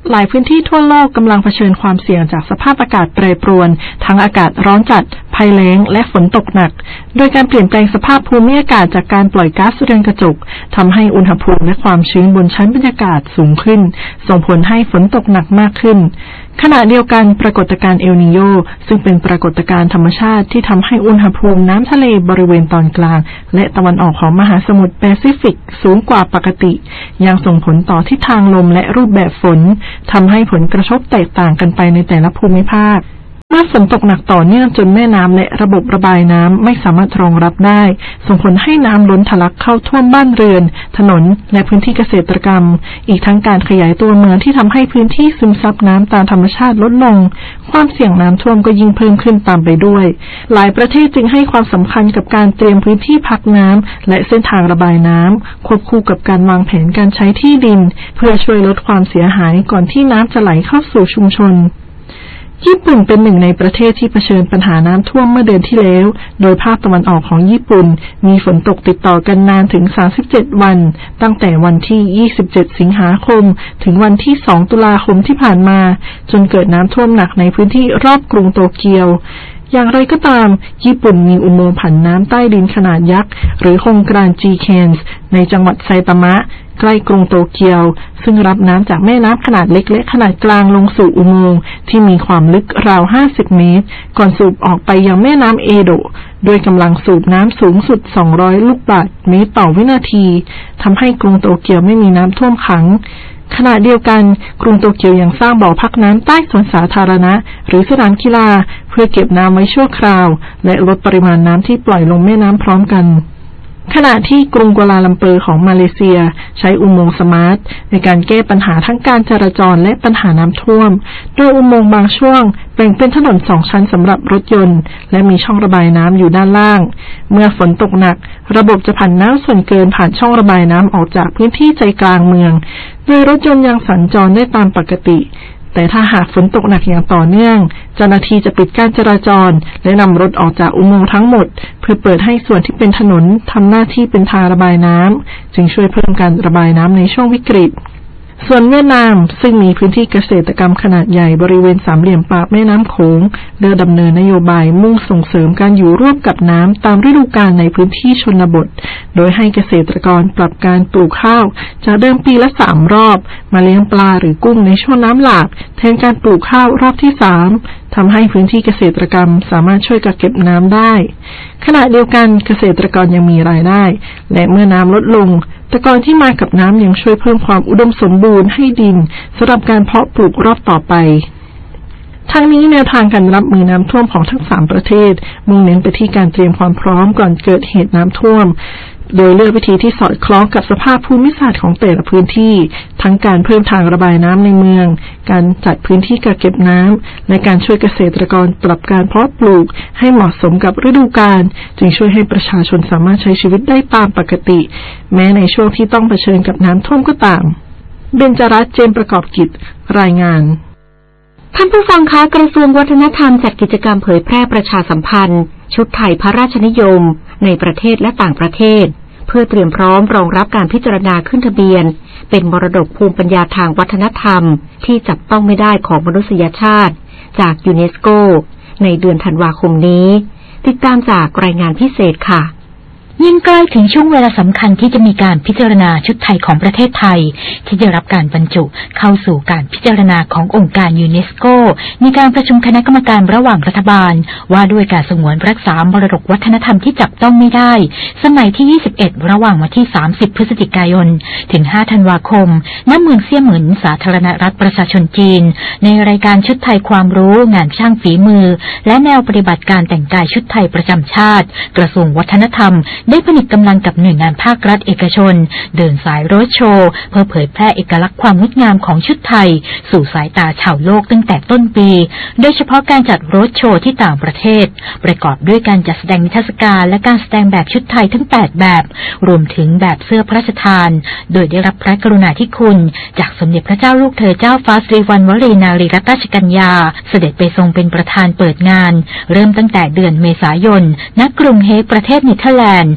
หลายพื้นที่ทั่วโลกกำลังเผชิญความเสี่ยงจากสภาพอากาศแปรปรวนทั้งอากาศร้อนจัดภัยแล้งและฝนตกหนักโดยการเปลี่ยนแปลงสภาพภูมิอากาศจากการปล่อยก๊าซเรือนกระจกทำให้อุณหภูมิและความชื้นบนชั้นบรรยากาศสูงขึ้นส่งผลให้ฝนตกหนักมากขึ้นขณะเดียวกันปรากฏการณ์เอลนีโญซึ่งเป็นปรากฏการณ์ธรรมชาติที่ทำให้อุณหภูมิน้ำทะเลบริเวณตอนกลางและตะวันออกของมหาสมุทรแปซิฟิกสูงกว่าปกติยังส่งผลต่อทิศทางลมและรูปแบบฝนทำให้ผลกระทบแตกต่างกันไปในแต่ละภูมิภาคเมื่อฝนตกหนักต่อเนื่องจนแม่น้ำและระบบระบายน้ำไม่สามารถรองรับได้ส่งผลให้น้ำล้นทะลักเข้าท่วมบ้านเรือนถนนและพื้นที่เกษตรกรรมอีกทั้งการขยายตัวเมืองที่ทำให้พื้นที่ซึมซับน้ำตามธรรมชาติลดลงความเสี่ยงน้ำท่วมก็ยิ่งเพิ่มขึ้นตามไปด้วยหลายประเทศจึงให้ความสำคัญกับการเตรียมพื้นที่พักน้ำและเส้นทางระบายน้ำควบคู่กับการวางแผนการใช้ที่ดินเพื่อช่วยลดความเสียหายก่อนที่น้ำจะไหลเข้าสู่ชุมชนญี่ปุ่นเป็นหนึ่งในประเทศที่เผชิญปัญหาน้ำท่วมเมื่อเดือนที่แล้วโดยภาคตะวันออกของญี่ปุ่นมีฝนตกติดต่อกันนานถึงสามสิบเจ็ดวันตั้งแต่วันที่ยี่สิบเจ็ดสิงหาคมถึงวันที่สองตุลาคมที่ผ่านมาจนเกิดน้ำท่วมหนักในพื้นที่รอบกรุงโตเกียวอย่างไรก็ตามญี่ปุ่นมีอุโมงค์ผันน้ำใต้ดินขนาดยักษ์หรือโครงการจีเคนส์ในจังหวัดไซตามะใกล้กรุงโตเกียวซึ่งรับน้ำจากแม่น้ำขนาดเล็กและขนาดกลางลงสู่อุโมงค์ที่มีความลึกราวห้าสิบเมตรก่อนสูบออกไปยังแม่น้ำเอโดะด้วยกำลังสูบน้ำสูงสุดสองร้อยลูกบาศก์เมตรต่อวินาทีทำให้กรุงโตเกียวไม่มีน้ำท่วมขังขณะเดียวกันกรุงโตเกียวยังสร้างบ่อพักน้ำใต้สวนสาธารณะหรือสนามกีฬาเพื่อเก็บน้ำไว้ชั่วคราวและลดปริมาณน้ำที่ปล่อยลงแม่น้ำพร้อมกันขณะที่กรุงกัวลาลัมเปอร์ของมาเลเซียใช้อุโมงค์สมาร์ทในการแก้ปัญหาทั้งการจราจรและปัญหาน้ำท่วมโดยอุโมงค์บางช่วงแบ่งเป็นถนนสองชั้นสำหรับรถยนต์และมีช่องระบายน้ำอยู่ด้านล่างเมื่อฝนตกหนักระบบจะผันน้ำส่วนเกินผ่านช่องระบายน้ำออกจากพื้นที่ใจกลางเมืองโดยรถยนต์ยังสัญจรได้ตามปกติแต่ถ้าหากฝนตกหนักอย่างต่อเนื่องเจ้าหน้าที่จะปิดการจราจรและนำรถออกจากอุโมงค์ทั้งหมดเพื่อเปิดให้ส่วนที่เป็นถนนทำหน้าที่เป็นทางระบายน้ำจึงช่วยเพิ่มการระบายน้ำในช่วงวิกฤตส่วนเวียดนามซึ่งมีพื้นที่เกษตรกรรมขนาดใหญ่บริเวณสามเหลี่ยมปากแม่น้ำโขงเดินดำเนินนโยบายมุ่งส่งเสริมการอยู่ร่วมกับน้ำตามฤดูกาลในพื้นที่ชนบทโดยให้เกษตรกรปรับการปลูกข้าวจากเดิมปีละสามรอบมาเลี้ยงปลาหรือกุ้งในช่วงน้ำหลากแทนการปลูกข้าวรอบที่สามทำให้พื้นที่เกษตรกรรมสามารถช่วยกักเก็บน้ำได้ขณะเดียวกันเกษตรกรยังมีรายได้และเมื่อน้ำลดลงตะกอนที่มากับน้ำยังช่วยเพิ่มความอุดมสมบูรณ์ให้ดินสำหรับการเพาะปลูกรอบต่อไปทั้งนี้แนวทางการรับมือน้ำท่วมของทั้งสามประเทศมุ่งเน้นไปที่การเตรียมความพร้อมก่อนเกิดเหตุน้ำท่วมโดยเลือกวิธีที่สอดคล้องกับสภาพภูมิศาสตร์ของแต่ละพื้นที่ทั้งการเพิ่มทางระบายน้ำในเมืองการจัดพื้นที่กักเก็บน้ำและการช่วยเกษตรกรปรับการเพาะปลูกให้เหมาะสมกับฤดูกาลจึงช่วยให้ประชาชนสามารถใช้ชีวิตได้ตามปกติแม้ในช่วงที่ต้องเผชิญกับน้ำท่วมก็ตามเบญจรัตน์ เจมส์ประกอบกิจรายงานท่านผู้ฟังคะกระทรวงวัฒนธรรมจัดกิจกรรมเผยแพร่ประชาสัมพันธ์ชุดไทยพระราชนิยมในประเทศและต่างประเทศเพื่อเตรียมพร้อมรองรับการพิจารณาขึ้นทะเบียนเป็นมรดกภูมิปัญญาทางวัฒนธรรมที่จับต้องไม่ได้ของมนุษยชาติจากยูเนสโกในเดือนธันวาคมนี้ติดตามจากรายงานพิเศษค่ะยิ่งใกล้ถึงช่วงเวลาสำคัญที่จะมีการพิจารณาชุดไทยของประเทศไทยที่จะรับการบรรจุเข้าสู่การพิจารณาขององค์การยูเนสโกมีการประชุมคณะกรรมการระหว่างรัฐบาลว่าด้วยการสงวนรักษามรดกวัฒนธรรมที่จับต้องไม่ได้สมัยที่ยี่สิบเอ็ดระหว่างวันที่สามสิบพฤศจิกายนถึงห้าธันวาคมณเมืองเซี่ยเหมินสาธารณรัฐประชาชนจีนในรายการชุดไทยความรู้งานช่างฝีมือและแนวปฏิบัติการแต่งกายชุดไทยประจำชาติกระทรวงวัฒนธรรมได้ผลิตกำลังกับหน่วยงานภาครัฐเอกชนเดินสายโรดโชว์เพื่อเผยแพร่เอกลักษณ์ความงดงามของชุดไทยสู่สายตาชาวโลกตั้งแต่ต้นปีโดยเฉพาะการจัดโรดโชว์ที่ต่างประเทศประกอบด้วยการจัดแสดงนิทรรศการและการแสดงแบบชุดไทยทั้งแปดแบบรวมถึงแบบเสื้อพระราชทานโดยได้รับพระกรุณาธิคุณจากสมเด็จพระเจ้าลูกเธอเจ้าฟ้าสิริวัณวรีนารีรัตนราชกัญญาเสด็จไปทรงเป็นประธานเปิดงานเริ่มตั้งแต่เดือนเมษายนณกรุงเฮกประเทศเนเธอร์แลนด์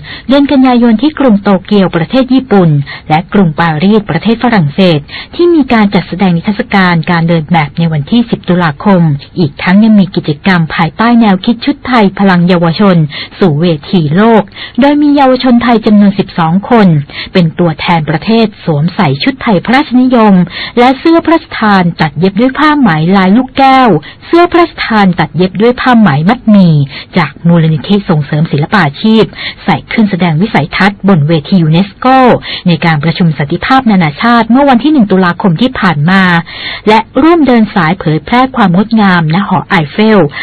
เดือนกันยายนที่กรุงโตเกียวประเทศญี่ปุ่นและกรุงปารีสประเทศฝรั่งเศสที่มีการจัดแสดงนิทรรศการการเดินแบบในวันที่สิบตุลาคมอีกทั้งยังมีกิจกรรมภายใต้แนวคิดชุดไทยพลังเยาวชนสู่เวทีโลกโดยมีเยาวชนไทยจำนวนสิบสองคนเป็นตัวแทนประเทศสวมใส่ชุดไทยพระราชนิยมและเสื้อพระราชทานตัดเย็บด้วยผ้าไหมลายลูกแก้วเสื้อพระราชทานตัดเย็บด้วยผ้าไหมมัดหมี่จากมูลนิธิส่งเสริมศิลปาชีพใส่ขึ้นแสดงวิสัยทัศน์บนเวทียูเนสโกในการประชุมสันติภาพนานาชาติเมื่อวันที่หนึ่งตุลาคมที่ผ่านมาและร่วมเดินสายเผยแพร่ความงดงามณหอไอเฟล